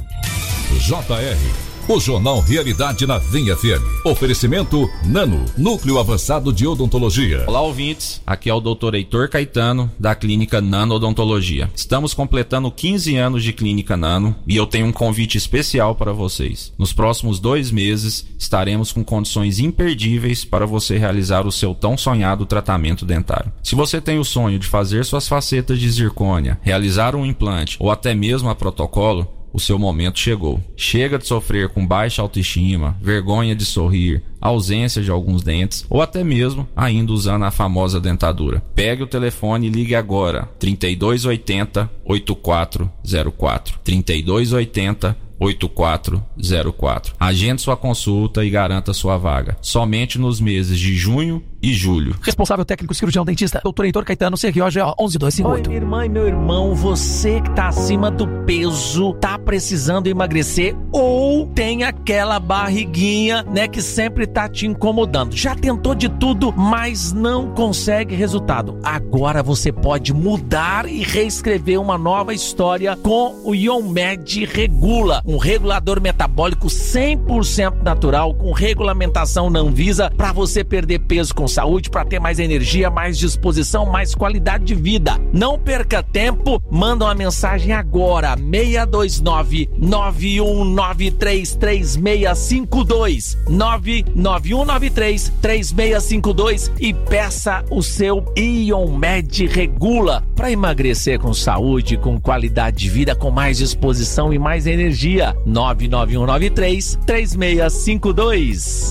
J R, o Jornal Realidade na Vinha F M. Oferecimento Nano, Núcleo Avançado de Odontologia.
Olá, ouvintes. Aqui é o doutor Heitor Caetano, da Clínica Nano Odontologia. Estamos completando quinze anos de Clínica Nano e eu tenho um convite especial para vocês. Nos próximos dois meses, estaremos com condições imperdíveis para você realizar o seu tão sonhado tratamento dentário. Se você tem o sonho de fazer suas facetas de zircônia, realizar um implante ou até mesmo a protocolo, o seu momento chegou. Chega de sofrer com baixa autoestima, vergonha de sorrir, ausência de alguns dentes ou até mesmo ainda usando a famosa dentadura. Pegue o telefone e ligue agora. trinta e dois oitenta, oitenta e quatro zero quatro. trinta e dois oitenta, oitenta e quatro zero quatro. Agende sua consulta e garanta sua vaga. Somente nos meses de junho e julho.
Responsável técnico cirurgião dentista, doutor Heitor Caetano, C R O G O onze dois cinco oito.
Oi, minha irmã e meu irmão, você que tá acima do peso, tá precisando emagrecer ou tem aquela barriguinha, né, que sempre tá te incomodando. Já tentou de tudo, mas não consegue resultado. Agora você pode mudar e reescrever uma nova história com o Ionmed Regula, um regulador metabólico cem por cento natural com regulamentação na Anvisa para você perder peso com
com saúde para ter mais energia, mais disposição, mais qualidade de vida. Não perca tempo, manda uma mensagem agora, seis dois nove, nove um nove três, três seis cinco dois, nove nove um nove três, três seis cinco dois e peça o seu Ion Med Regula para emagrecer com saúde, com qualidade de vida, com mais disposição e mais energia. nove nove um nove três, três seis cinco dois.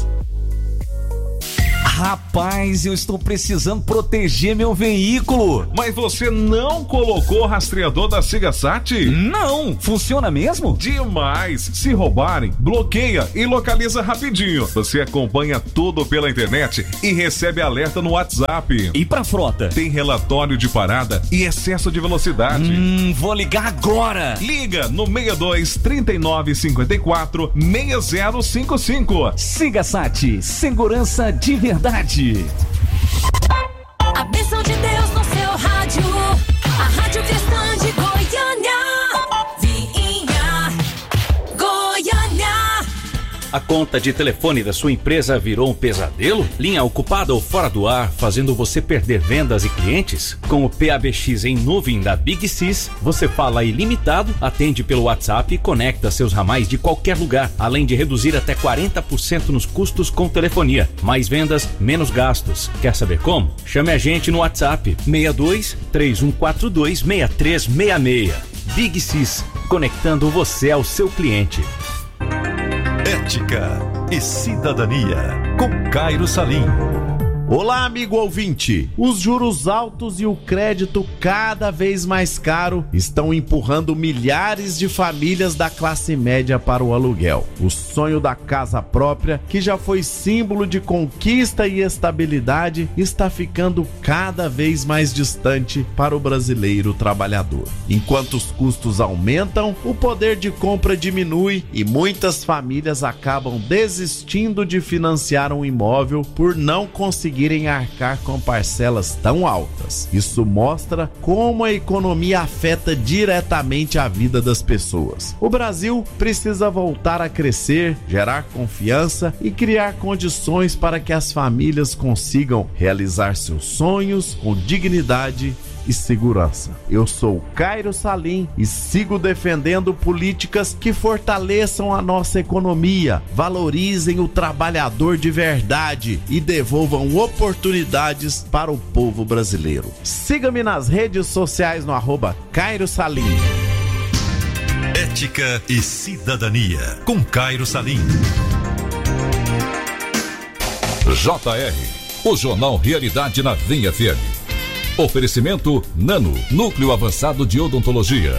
Rapaz, eu estou precisando proteger meu veículo.
Mas você não colocou o rastreador da Sigasat?
Não! Funciona mesmo?
Demais! Se roubarem, bloqueia e localiza rapidinho. Você acompanha tudo pela internet e recebe alerta no WhatsApp.
E pra frota?
Tem relatório de parada e excesso de velocidade.
Hum, vou ligar agora!
Liga no seis dois, trinta e nove, cinquenta e quatro, seis zero cinco cinco.
Sigasat, segurança de verdade.
A bênção de Deus no seu rádio. A Rádio Cristã de Goiânia. Vinha, Goiânia.
A conta de telefone da sua empresa virou um pesadelo? Linha ocupada ou fora do ar, fazendo você perder vendas e clientes? Com o P A B X em nuvem da Big Sys, você fala ilimitado, atende pelo WhatsApp e conecta seus ramais de qualquer lugar, além de reduzir até quarenta por cento nos custos com telefonia. Mais vendas, menos gastos. Quer saber como? Chame a gente no WhatsApp seis dois, três um quatro dois, seis três seis seis. Big Sys, conectando você ao seu cliente.
Ética e Cidadania, com Cairo Salim.
Olá, amigo ouvinte! Os juros altos e o crédito cada vez mais caro estão empurrando milhares de famílias da classe média para o aluguel. O sonho da casa própria, que já foi símbolo de conquista e estabilidade, está ficando cada vez mais distante para o brasileiro trabalhador. Enquanto os custos aumentam, o poder de compra diminui e muitas famílias acabam desistindo de financiar um imóvel por não conseguir irem arcar com parcelas tão altas. Isso mostra como a economia afeta diretamente a vida das pessoas. O Brasil precisa voltar a crescer, gerar confiança e criar condições para que as famílias consigam realizar seus sonhos com dignidade e segurança. Eu sou Cairo Salim e sigo defendendo políticas que fortaleçam a nossa economia, valorizem o trabalhador de verdade e devolvam oportunidades para o povo brasileiro. Siga-me nas redes sociais no arroba Cairo Salim.
Ética e Cidadania, com Cairo Salim.
J R, o Jornal Realidade na Vinha F M. Oferecimento Nano, Núcleo Avançado de Odontologia.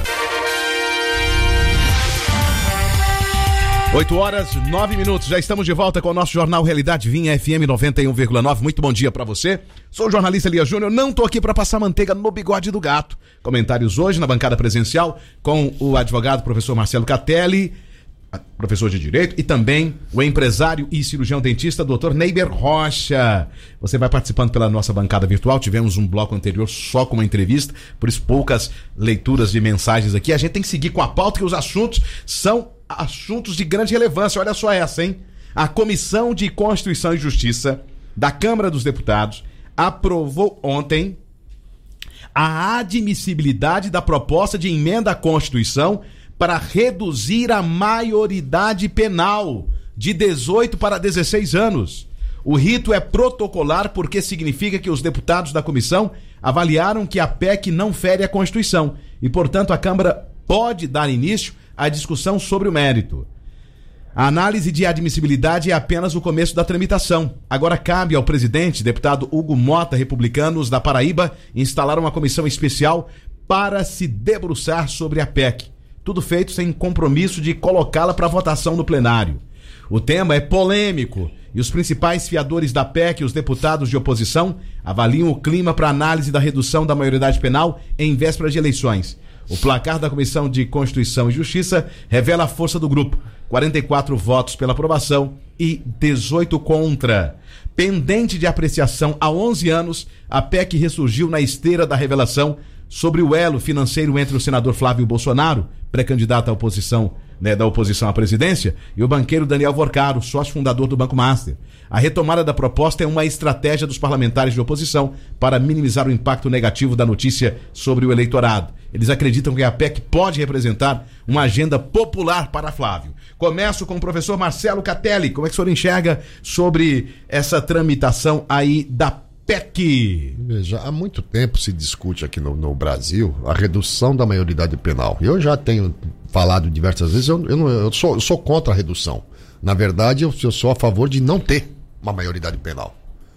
oito horas, nove minutos, já estamos de volta com o nosso Jornal Realidade Vinha F M noventa e um vírgula nove. Muito bom dia pra você. Sou o jornalista Elias Júnior, não tô aqui pra passar manteiga no bigode do gato. Comentários hoje na bancada presencial com o advogado professor Marcelo Catelli, professor de Direito, e também o empresário e cirurgião dentista doutor Neiber Rocha. Você vai participando pela nossa bancada virtual. Tivemos um bloco anterior só com uma entrevista, por isso poucas leituras de mensagens aqui. A gente tem que seguir com a pauta, que os assuntos são assuntos de grande relevância. Olha só essa, hein? A Comissão de Constituição e Justiça da Câmara dos Deputados aprovou ontem a admissibilidade da proposta de emenda à Constituição para reduzir a maioridade penal de dezoito para dezesseis anos. O rito é protocolar porque significa que os deputados da comissão avaliaram que a P E C não fere a Constituição e, portanto, a Câmara pode dar início à discussão sobre o mérito. A análise de admissibilidade é apenas o começo da tramitação. Agora cabe ao presidente, deputado Hugo Mota, republicanos da Paraíba, instalar uma comissão especial para se debruçar sobre a P E C. Tudo feito sem compromisso de colocá-la para votação no plenário. O tema é polêmico e os principais fiadores da P E C e os deputados de oposição avaliam o clima para análise da redução da maioridade penal em véspera de eleições. O placar da Comissão de Constituição e Justiça revela a força do grupo: quarenta e quatro votos pela aprovação e dezoito contra. Pendente de apreciação há onze anos, a P E C ressurgiu na esteira da revelação sobre o elo financeiro entre o senador Flávio Bolsonaro, pré-candidato à oposição né, da oposição à presidência, e o banqueiro Daniel Vorcaro, sócio fundador do Banco Master. A retomada da proposta é uma estratégia dos parlamentares de oposição para minimizar o impacto negativo da notícia sobre o eleitorado. Eles acreditam que a P E C pode representar uma agenda popular para Flávio. Começo com o professor Marcelo Catelli. Como é que o senhor enxerga sobre essa tramitação aí da P E C?
Veja, há muito tempo se discute aqui no, no Brasil a redução da maioridade penal. Eu já tenho falado diversas vezes, eu, eu, não, eu, sou, eu sou contra a redução. Na verdade, eu, eu sou a favor de não ter uma maioridade penal.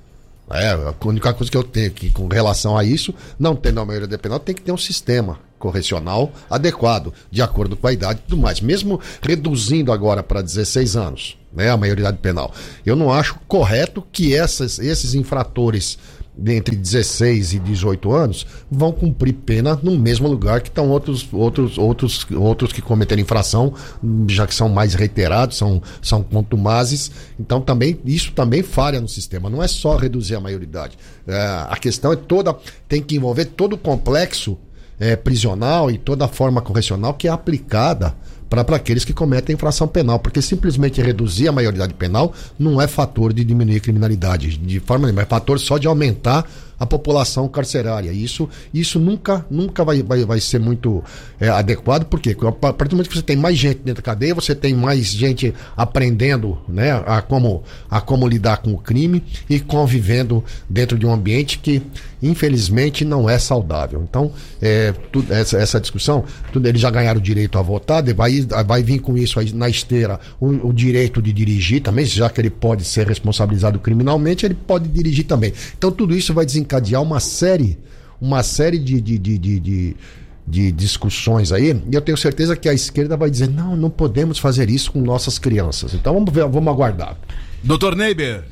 É, a única coisa que eu tenho aqui com relação a isso, não tendo a maioridade penal, tem que ter um sistema correcional adequado, de acordo com a idade e tudo mais. Mesmo reduzindo agora para dezesseis anos, né, a maioridade penal, eu não acho correto que essas, esses infratores entre dezesseis e dezoito anos vão cumprir pena no mesmo lugar que estão outros, outros, outros, outros que cometeram infração, já que são mais reiterados, são, são contumazes. Então também, isso também falha no sistema. Não é só reduzir a maioridade. É, a questão é toda, tem que envolver todo o complexo é, prisional e toda a forma correcional que é aplicada para aqueles que cometem infração penal, porque simplesmente reduzir a maioridade penal não é fator de diminuir a criminalidade, de forma nenhuma, é fator só de aumentar a população carcerária. Isso, isso nunca, nunca vai, vai, vai ser muito é, adequado, porque a partir do momento que você tem mais gente dentro da cadeia, você tem mais gente aprendendo, né, a, como, a como lidar com o crime e convivendo dentro de um ambiente que, infelizmente, não é saudável. Então, é, tudo, essa, essa discussão, tudo, eles já ganharam o direito a votar, vai, vai vir com isso aí na esteira o, o direito de dirigir também, já que ele pode ser responsabilizado criminalmente, ele pode dirigir também. Então, tudo isso vai desencadear encadear uma série, uma série de, de, de, de, de, de discussões aí, e eu tenho certeza que a esquerda vai dizer, não, não podemos fazer isso com nossas crianças. Então vamos ver, vamos aguardar.
doutor Neiber.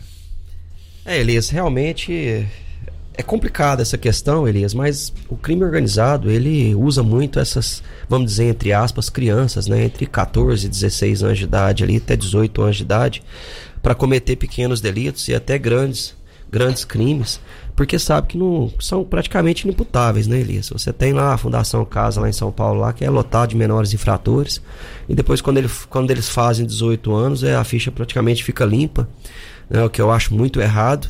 É, Elias, realmente é complicada essa questão, Elias, mas o crime organizado, ele usa muito essas, vamos dizer, entre aspas, crianças, né, entre catorze e dezesseis anos de idade, ali até dezoito anos de idade, para cometer pequenos delitos e até grandes grandes crimes, porque sabe que não são praticamente inimputáveis, né, Elias? Você tem lá a Fundação Casa, lá em São Paulo, lá, que é lotado de menores infratores, e depois quando, ele, quando eles fazem dezoito anos, é, a ficha praticamente fica limpa, né, o que eu acho muito errado,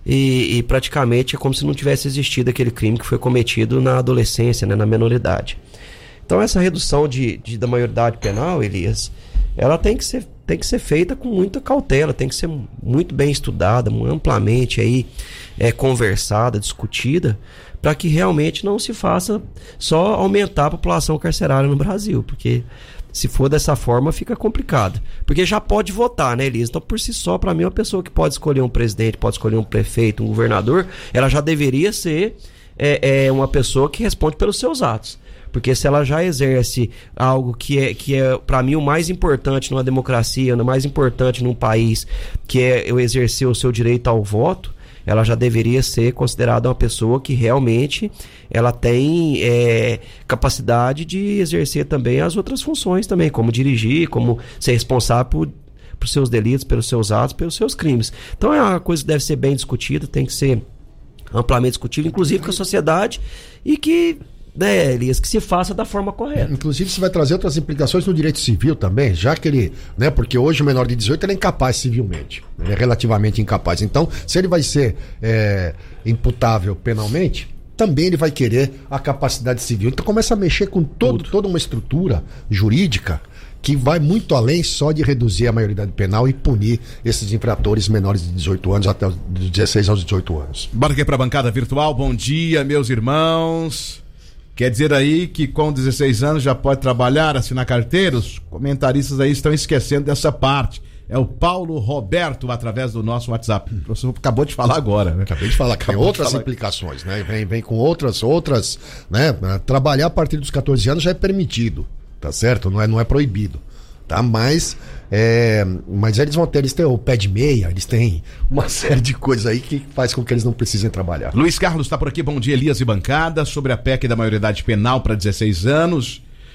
e, e praticamente é como se não tivesse existido aquele crime que foi cometido na adolescência, né, na menoridade. Então essa redução de, de, da maioridade penal, Elias, ela tem que ser tem que ser feita com muita cautela, tem que ser muito bem estudada, amplamente aí, é, conversada, discutida, para que realmente não se faça só aumentar a população carcerária no Brasil, porque se for dessa forma fica complicado, porque já pode votar, né, Elisa? Então por si só, para mim, uma pessoa que pode escolher um presidente, pode escolher um prefeito, um governador, ela já deveria ser é, é, uma pessoa que responde pelos seus atos. Porque se ela já exerce algo que é, que é para mim, o mais importante numa democracia, o mais importante num país, que é eu exercer o seu direito ao voto, ela já deveria ser considerada uma pessoa que realmente ela tem é, capacidade de exercer também as outras funções também, como dirigir, como ser responsável por, por seus delitos, pelos seus atos, pelos seus crimes. Então é uma coisa que deve ser bem discutida, tem que ser amplamente discutida, inclusive com a sociedade, e que... né, Elias, que se faça da forma correta.
Inclusive isso vai trazer outras implicações no direito civil também, já que ele, né, porque hoje o menor de dezoito ele é incapaz civilmente, ele é relativamente incapaz. Então, se ele vai ser é, imputável penalmente, também ele vai querer a capacidade civil. Então começa a mexer com todo, toda uma estrutura jurídica que vai muito além só de reduzir a maioridade penal e punir esses infratores menores de dezoito anos até os dezesseis aos dezoito anos.
Bora aqui para a bancada virtual. Bom dia, meus irmãos. Quer dizer aí que com dezesseis anos já pode trabalhar, assinar carteira? Os comentaristas aí estão esquecendo dessa parte. É o Paulo Roberto, através do nosso WhatsApp. O professor acabou de falar agora, né?
Acabei de falar que
acabou
tem outras
falar...
implicações, né? Vem, vem com outras, outras, né? Trabalhar a partir dos catorze anos já é permitido, tá certo? Não é, não é proibido, tá? Mas, é, mas eles vão ter, eles têm o pé de meia, eles têm uma série de coisas aí que faz com que eles não precisem trabalhar.
Luiz Carlos está por aqui, bom dia, Elias e bancada, sobre a P E C da maioridade penal para dezesseis anos.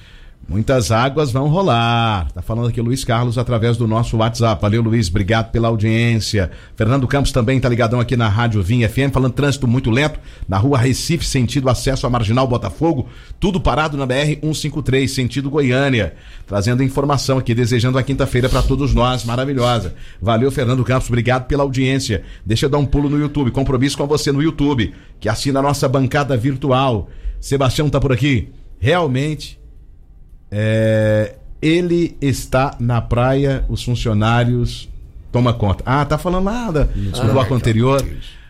Muitas águas vão rolar. Tá falando aqui o Luiz Carlos através do nosso WhatsApp. Valeu, Luiz. Obrigado pela audiência. Fernando Campos também tá ligadão aqui na Rádio Vinha F M, falando trânsito muito lento na rua Recife, sentido acesso à Marginal Botafogo. Tudo parado na B R cento e cinquenta e três, sentido Goiânia. Trazendo informação aqui, desejando uma quinta-feira para todos nós, maravilhosa. Valeu, Fernando Campos. Obrigado pela audiência. Deixa eu dar um pulo no YouTube. Compromisso com você no YouTube, que assina a nossa bancada virtual. Sebastião tá por aqui. Realmente... É, ele está na praia, os funcionários toma conta. Ah, tá falando nada do bloco anterior.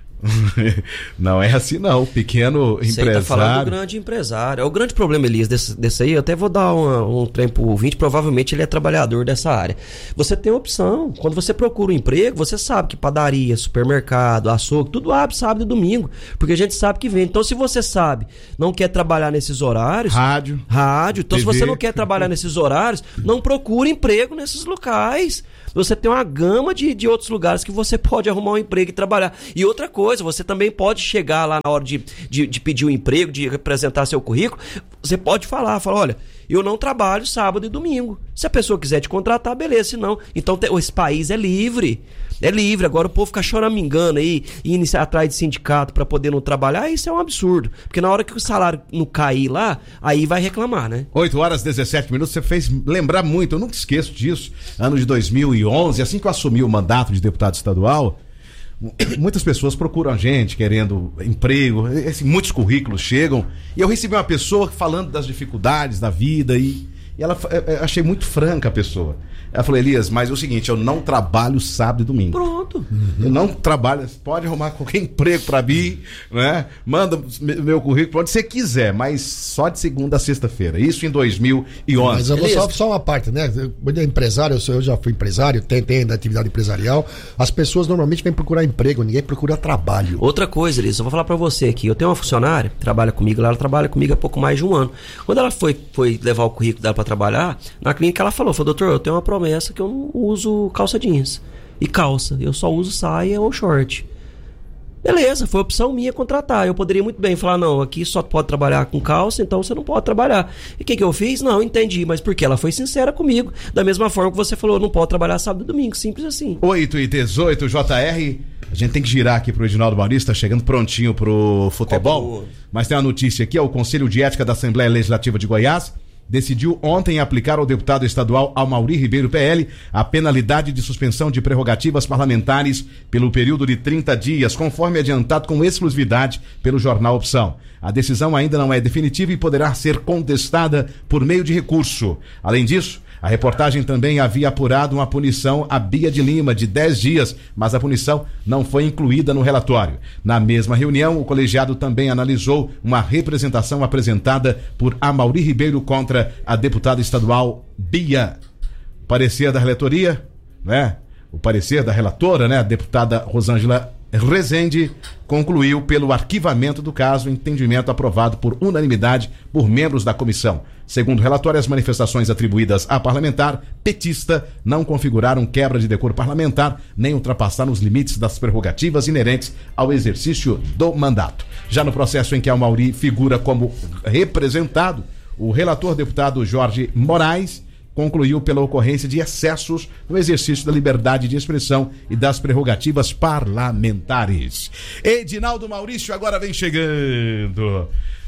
Não é assim não, o pequeno
Você
empresário.
Tá falando do grande empresário. É o grande problema, Elias, desse, desse aí. Eu até vou dar uma, um trem pro ouvinte. Provavelmente ele é trabalhador dessa área. Você tem opção. Quando você procura um emprego, você sabe que padaria, supermercado, açougue, tudo abre sábado e domingo. Porque a gente sabe que vem. Então, se você sabe, não quer trabalhar nesses horários.
Rádio.
Rádio. Então,
T V.
se você não quer trabalhar nesses horários, não procure emprego nesses locais. Você tem uma gama de, de outros lugares que você pode arrumar um emprego e trabalhar. E outra coisa, você também pode chegar lá na hora de, de, de pedir um emprego, de representar seu currículo, você pode falar, falar, olha, eu não trabalho sábado e domingo. Se a pessoa quiser te contratar, beleza, se não. Então esse país é livre. É livre. Agora o povo fica choramingando aí e iniciar atrás de sindicato para poder não trabalhar, isso é um absurdo. Porque na hora que o salário não cair lá, aí vai reclamar, né?
oito horas e dezessete minutos, você fez lembrar muito, eu nunca esqueço disso. Ano de dois mil e onze, assim que eu assumi o mandato de deputado estadual, muitas pessoas procuram a gente querendo emprego, muitos currículos chegam, e eu recebi uma pessoa falando das dificuldades da vida e, e ela, eu achei muito franca a pessoa. Ela falou, Elias, mas é o seguinte, eu não trabalho sábado e domingo.
Pronto.
Eu não trabalho, pode arrumar qualquer emprego pra mim, né? Manda meu currículo onde você quiser, mas só de segunda a sexta-feira. Isso em dois mil e onze.
Mas eu vou só, só uma parte, né? Eu, empresário, eu, sou, eu já fui empresário, tem, tem da atividade empresarial. As pessoas normalmente vêm procurar emprego, ninguém procura trabalho.
Outra coisa, Elias, eu vou falar pra você aqui. Eu tenho uma funcionária que trabalha comigo lá, ela trabalha comigo há pouco mais de um ano. Quando ela foi, foi levar o currículo dela pra trabalhar, na clínica ela falou, falou, doutor, eu tenho uma promessa que eu não uso calça jeans e calça, eu só uso saia ou short. Beleza, foi opção minha contratar. Eu poderia muito bem falar, não, aqui só pode trabalhar com calça, então você não pode trabalhar. E o que, que eu fiz? Não, entendi, mas porque ela foi sincera comigo. Da mesma forma que você falou, não pode trabalhar sábado e domingo, simples assim.
oito e dezoito, J R. A gente tem que girar aqui pro Edinaldo Maurício, tá chegando prontinho pro futebol. Mas tem uma notícia aqui, ó, o Conselho de Ética da Assembleia Legislativa de Goiás decidiu ontem aplicar ao deputado estadual Amauri Ribeiro P L a penalidade de suspensão de prerrogativas parlamentares pelo período de trinta dias, conforme adiantado com exclusividade pelo jornal Opção. A decisão ainda não é definitiva e poderá ser contestada por meio de recurso. Além disso, a reportagem também havia apurado uma punição a Bia de Lima de dez dias, mas a punição não foi incluída no relatório. Na mesma reunião, o colegiado também analisou uma representação apresentada por Amauri Ribeiro contra a deputada estadual Bia. Parecer da relatoria, né? O parecer da relatora, né? A deputada Rosângela Rezende concluiu pelo arquivamento do caso, entendimento aprovado por unanimidade por membros da comissão. Segundo o relatório, as manifestações atribuídas à parlamentar petista não configuraram quebra de decoro parlamentar, nem ultrapassaram os limites das prerrogativas inerentes ao exercício do mandato. Já no processo em que Amauri figura como representado, o relator deputado Jorge Moraes concluiu pela ocorrência de excessos no exercício da liberdade de expressão e das prerrogativas parlamentares. Edinaldo Maurício agora vem chegando.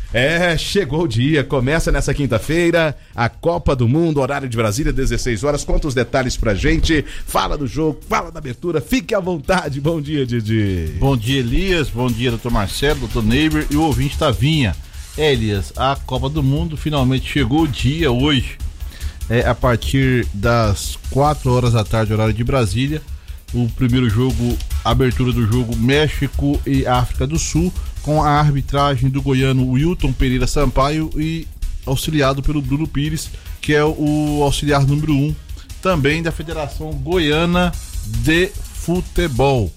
É, chegou o dia, começa nessa quinta-feira a Copa do Mundo, horário de Brasília, dezesseis horas. Conta os detalhes pra gente, fala do jogo, fala da abertura, fique à vontade. Bom dia, Didi.
Bom dia, Elias, bom dia, doutor Marcelo, doutor Neiber e o ouvinte Tavinha. É, Elias, a Copa do Mundo finalmente chegou o dia hoje. É, a partir das quatro horas da tarde, horário de Brasília, o primeiro jogo, a abertura do jogo México e África do Sul, com a arbitragem do goiano Wilton Pereira Sampaio e auxiliado pelo Bruno Pires, que é o auxiliar número um, também da Federação Goiana de Futebol.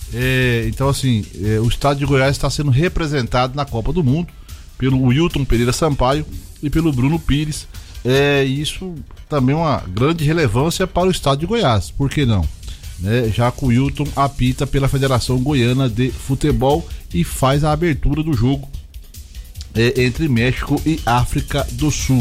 É, então, assim, é, o estado de Goiás está sendo representado na Copa do Mundo pelo Wilton Pereira Sampaio e pelo Bruno Pires. É, isso também é uma grande relevância para o estado de Goiás, por que não? Né? Já que o Wilton apita pela Federação Goiana de Futebol e faz a abertura do jogo é, entre México e África do Sul.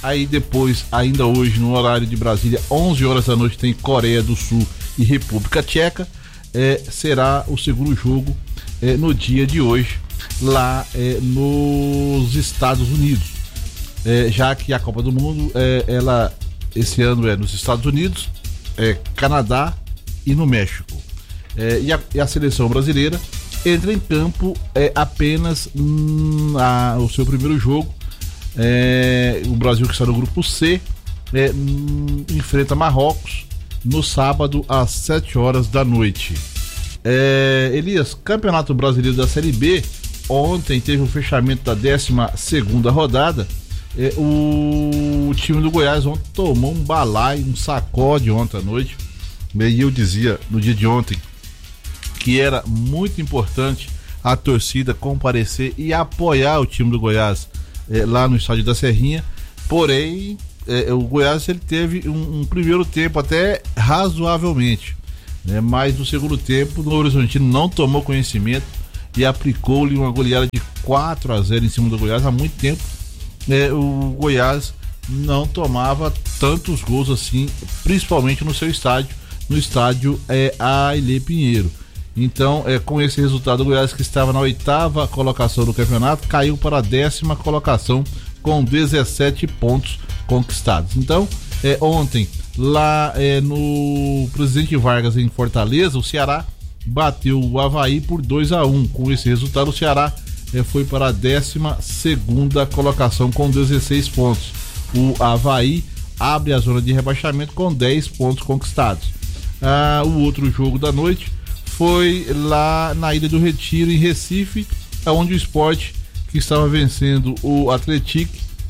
Aí depois, ainda hoje, no horário de Brasília, onze horas da noite, tem Coreia do Sul e República Tcheca. É, será o segundo jogo é, no dia de hoje, lá é, nos Estados Unidos. É, já que a Copa do Mundo, é, ela, esse ano é nos Estados Unidos, é, Canadá e no México. É, e, a, e a seleção brasileira entra em campo é, apenas hum, a, o seu primeiro jogo. É, o Brasil, que está no grupo C, é, hum, enfrenta Marrocos no sábado às sete horas da noite. É, Elias, Campeonato Brasileiro da Série B, ontem teve o fechamento da décima segunda rodada. É, o, o time do Goiás ontem tomou um balaio, um sacode ontem à noite. E eu dizia no dia de ontem que era muito importante a torcida comparecer e apoiar o time do Goiás é, lá no estádio da Serrinha. Porém, é, o Goiás ele teve um, um primeiro tempo até razoavelmente, né? Mas no segundo tempo o Novo Horizontino não tomou conhecimento e aplicou-lhe uma goleada de quatro a zero em cima do Goiás. Há muito tempo é, o Goiás não tomava tantos gols assim, principalmente no seu estádio, no estádio é, Ailê Pinheiro. Então, é, com esse resultado, o Goiás, que estava na oitava colocação do campeonato, caiu para a décima colocação com dezessete pontos conquistados. Então, é, ontem, lá é, no Presidente Vargas, em Fortaleza, o Ceará bateu o Avaí por dois a um. Com esse resultado, o Ceará é, foi para a décima segunda colocação com dezesseis pontos. O Avaí abre a zona de rebaixamento com dez pontos conquistados. Ah, o outro jogo da noite foi lá na Ilha do Retiro, em Recife, onde o Sport, que estava vencendo o Atlético,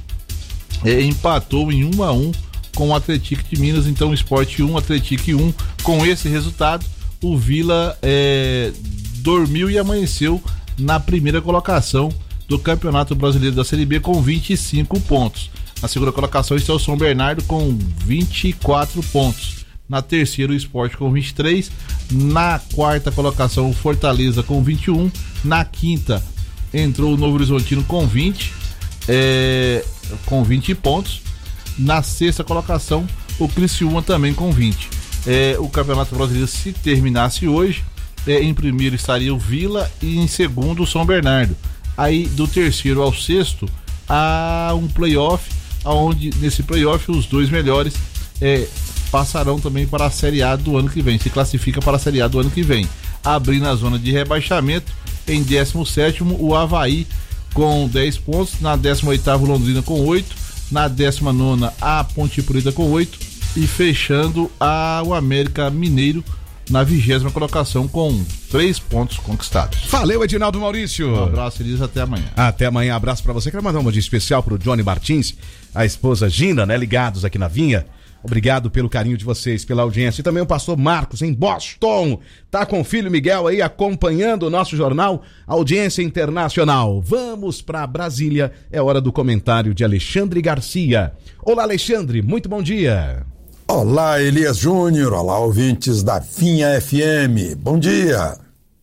é, empatou em um a um com o Atlético de Minas. Então, o Sport um, Atlético um. Com esse resultado, o Vila é, dormiu e amanheceu na primeira colocação do Campeonato Brasileiro da Série B com vinte e cinco pontos. Na segunda colocação está o São Bernardo com vinte e quatro pontos. Na terceira, o Sport com vinte e três. Na quarta colocação, o Fortaleza com vinte e um. Na quinta, entrou o Novo Horizontino com vinte, é, com vinte pontos. Na sexta colocação, o Criciúma também com vinte. É, o Campeonato Brasileiro, se terminasse hoje, é, em primeiro estaria o Vila e em segundo o São Bernardo. Aí, do terceiro ao sexto, há um playoff, onde nesse playoff os dois melhores é, passarão também para a Série A do ano que vem, se classifica para a Série A do ano que vem. Abrindo a zona de rebaixamento, em décimo sétimo, o Avaí com dez pontos, na décima oitava, o Londrina com oito, na décima nona, a Ponte Preta com oito, e fechando a, o América Mineiro na vigésima colocação com três pontos conquistados.
Valeu, Edinaldo Maurício.
Um abraço, Elisa, até amanhã.
Até amanhã, abraço pra você. Quero mandar um dia especial pro Johnny Martins, a esposa Gina, né, ligados aqui na Vinha. Obrigado pelo carinho de vocês, pela audiência. E também o pastor Marcos, em Boston, tá com o filho Miguel aí acompanhando o nosso jornal Audiência Internacional. Vamos pra Brasília, é hora do comentário de Alexandre Garcia. Olá, Alexandre, muito bom dia.
Olá, Elias Júnior, olá, ouvintes da Vinha F M, bom dia.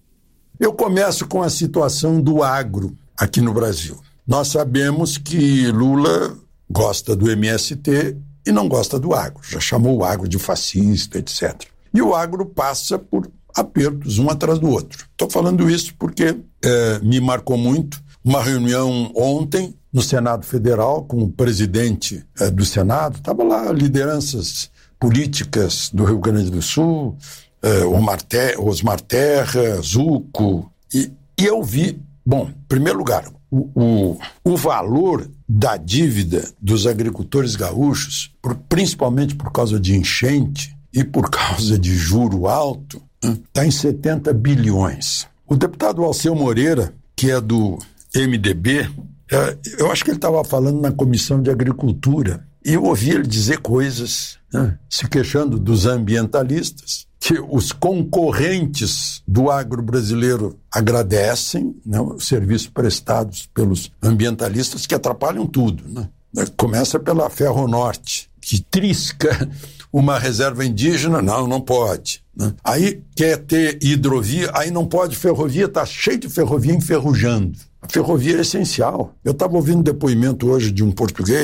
Eu começo com a situação do agro aqui no Brasil. Nós sabemos que Lula gosta do M S T e não gosta do agro, já chamou o agro de fascista, etcétera. E o agro passa por apertos um atrás do outro. Estou falando isso porque é, me marcou muito uma reunião ontem no Senado Federal com o presidente é, do Senado. Estava lá lideranças políticas do Rio Grande do Sul, é, Omar Terra, Osmar Terra, Zucco, e, e eu vi, bom, em primeiro lugar, o, o, o valor da dívida dos agricultores gaúchos, por, principalmente por causa de enchente e por causa de juro alto, está em setenta bilhões. O deputado Alceu Moreira, que é do M D B, é, eu acho que ele estava falando na Comissão de Agricultura, e eu ouvi ele dizer coisas, né, se queixando dos ambientalistas, que os concorrentes do agro brasileiro agradecem, né, os serviços prestados pelos ambientalistas, que atrapalham tudo, né? Começa pela Ferronorte, que trisca uma reserva indígena, não, não pode, né? Aí quer ter hidrovia, aí não pode, ferrovia, está cheio de ferrovia enferrujando. A ferrovia é essencial. Eu estava ouvindo um depoimento hoje de um português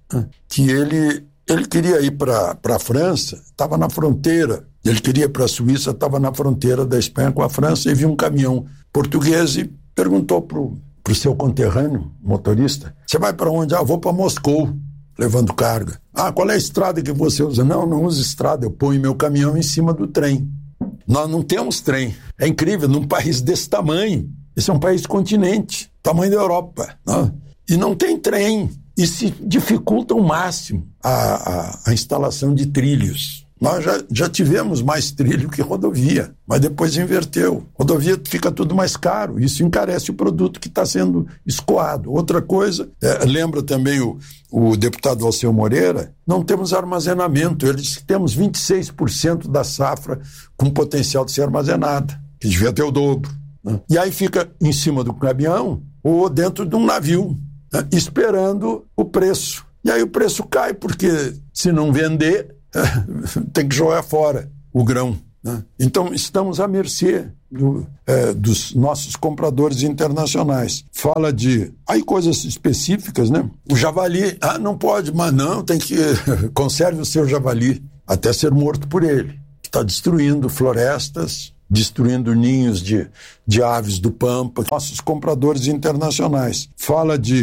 que ele, ele queria ir para a França, estava na fronteira. Ele queria ir para a Suíça, estava na fronteira da Espanha com a França, e viu um caminhão português e perguntou para o seu conterrâneo, motorista, você vai para onde? Ah, vou para Moscou, levando carga. Ah, qual é a estrada que você usa? Não, não uso estrada, eu ponho meu caminhão em cima do trem. Nós não temos trem. É incrível, num país desse tamanho. Esse é um país continente, tamanho da Europa. Né? E não tem trem. E se dificulta ao máximo a, a, a instalação de trilhos. Nós já, já tivemos mais trilho que rodovia, mas depois inverteu. Rodovia fica tudo mais caro, isso encarece o produto que está sendo escoado. Outra coisa, é, lembra também o, o deputado Alceu Moreira, não temos armazenamento. Ele disse que temos vinte e seis por cento da safra com potencial de ser armazenada, que devia ter o dobro. Né? E aí fica em cima do caminhão ou dentro de um navio, né? Esperando o preço. E aí o preço cai, porque se não vender, tem que jogar fora o grão. Né? Então estamos à mercê do, é, dos nossos compradores internacionais. Fala de aí coisas específicas, né? O javali, ah, não pode, mas não, tem que conserve o seu javali até ser morto por ele. Está destruindo florestas, destruindo ninhos de, de aves do pampa. Nossos compradores internacionais. Fala de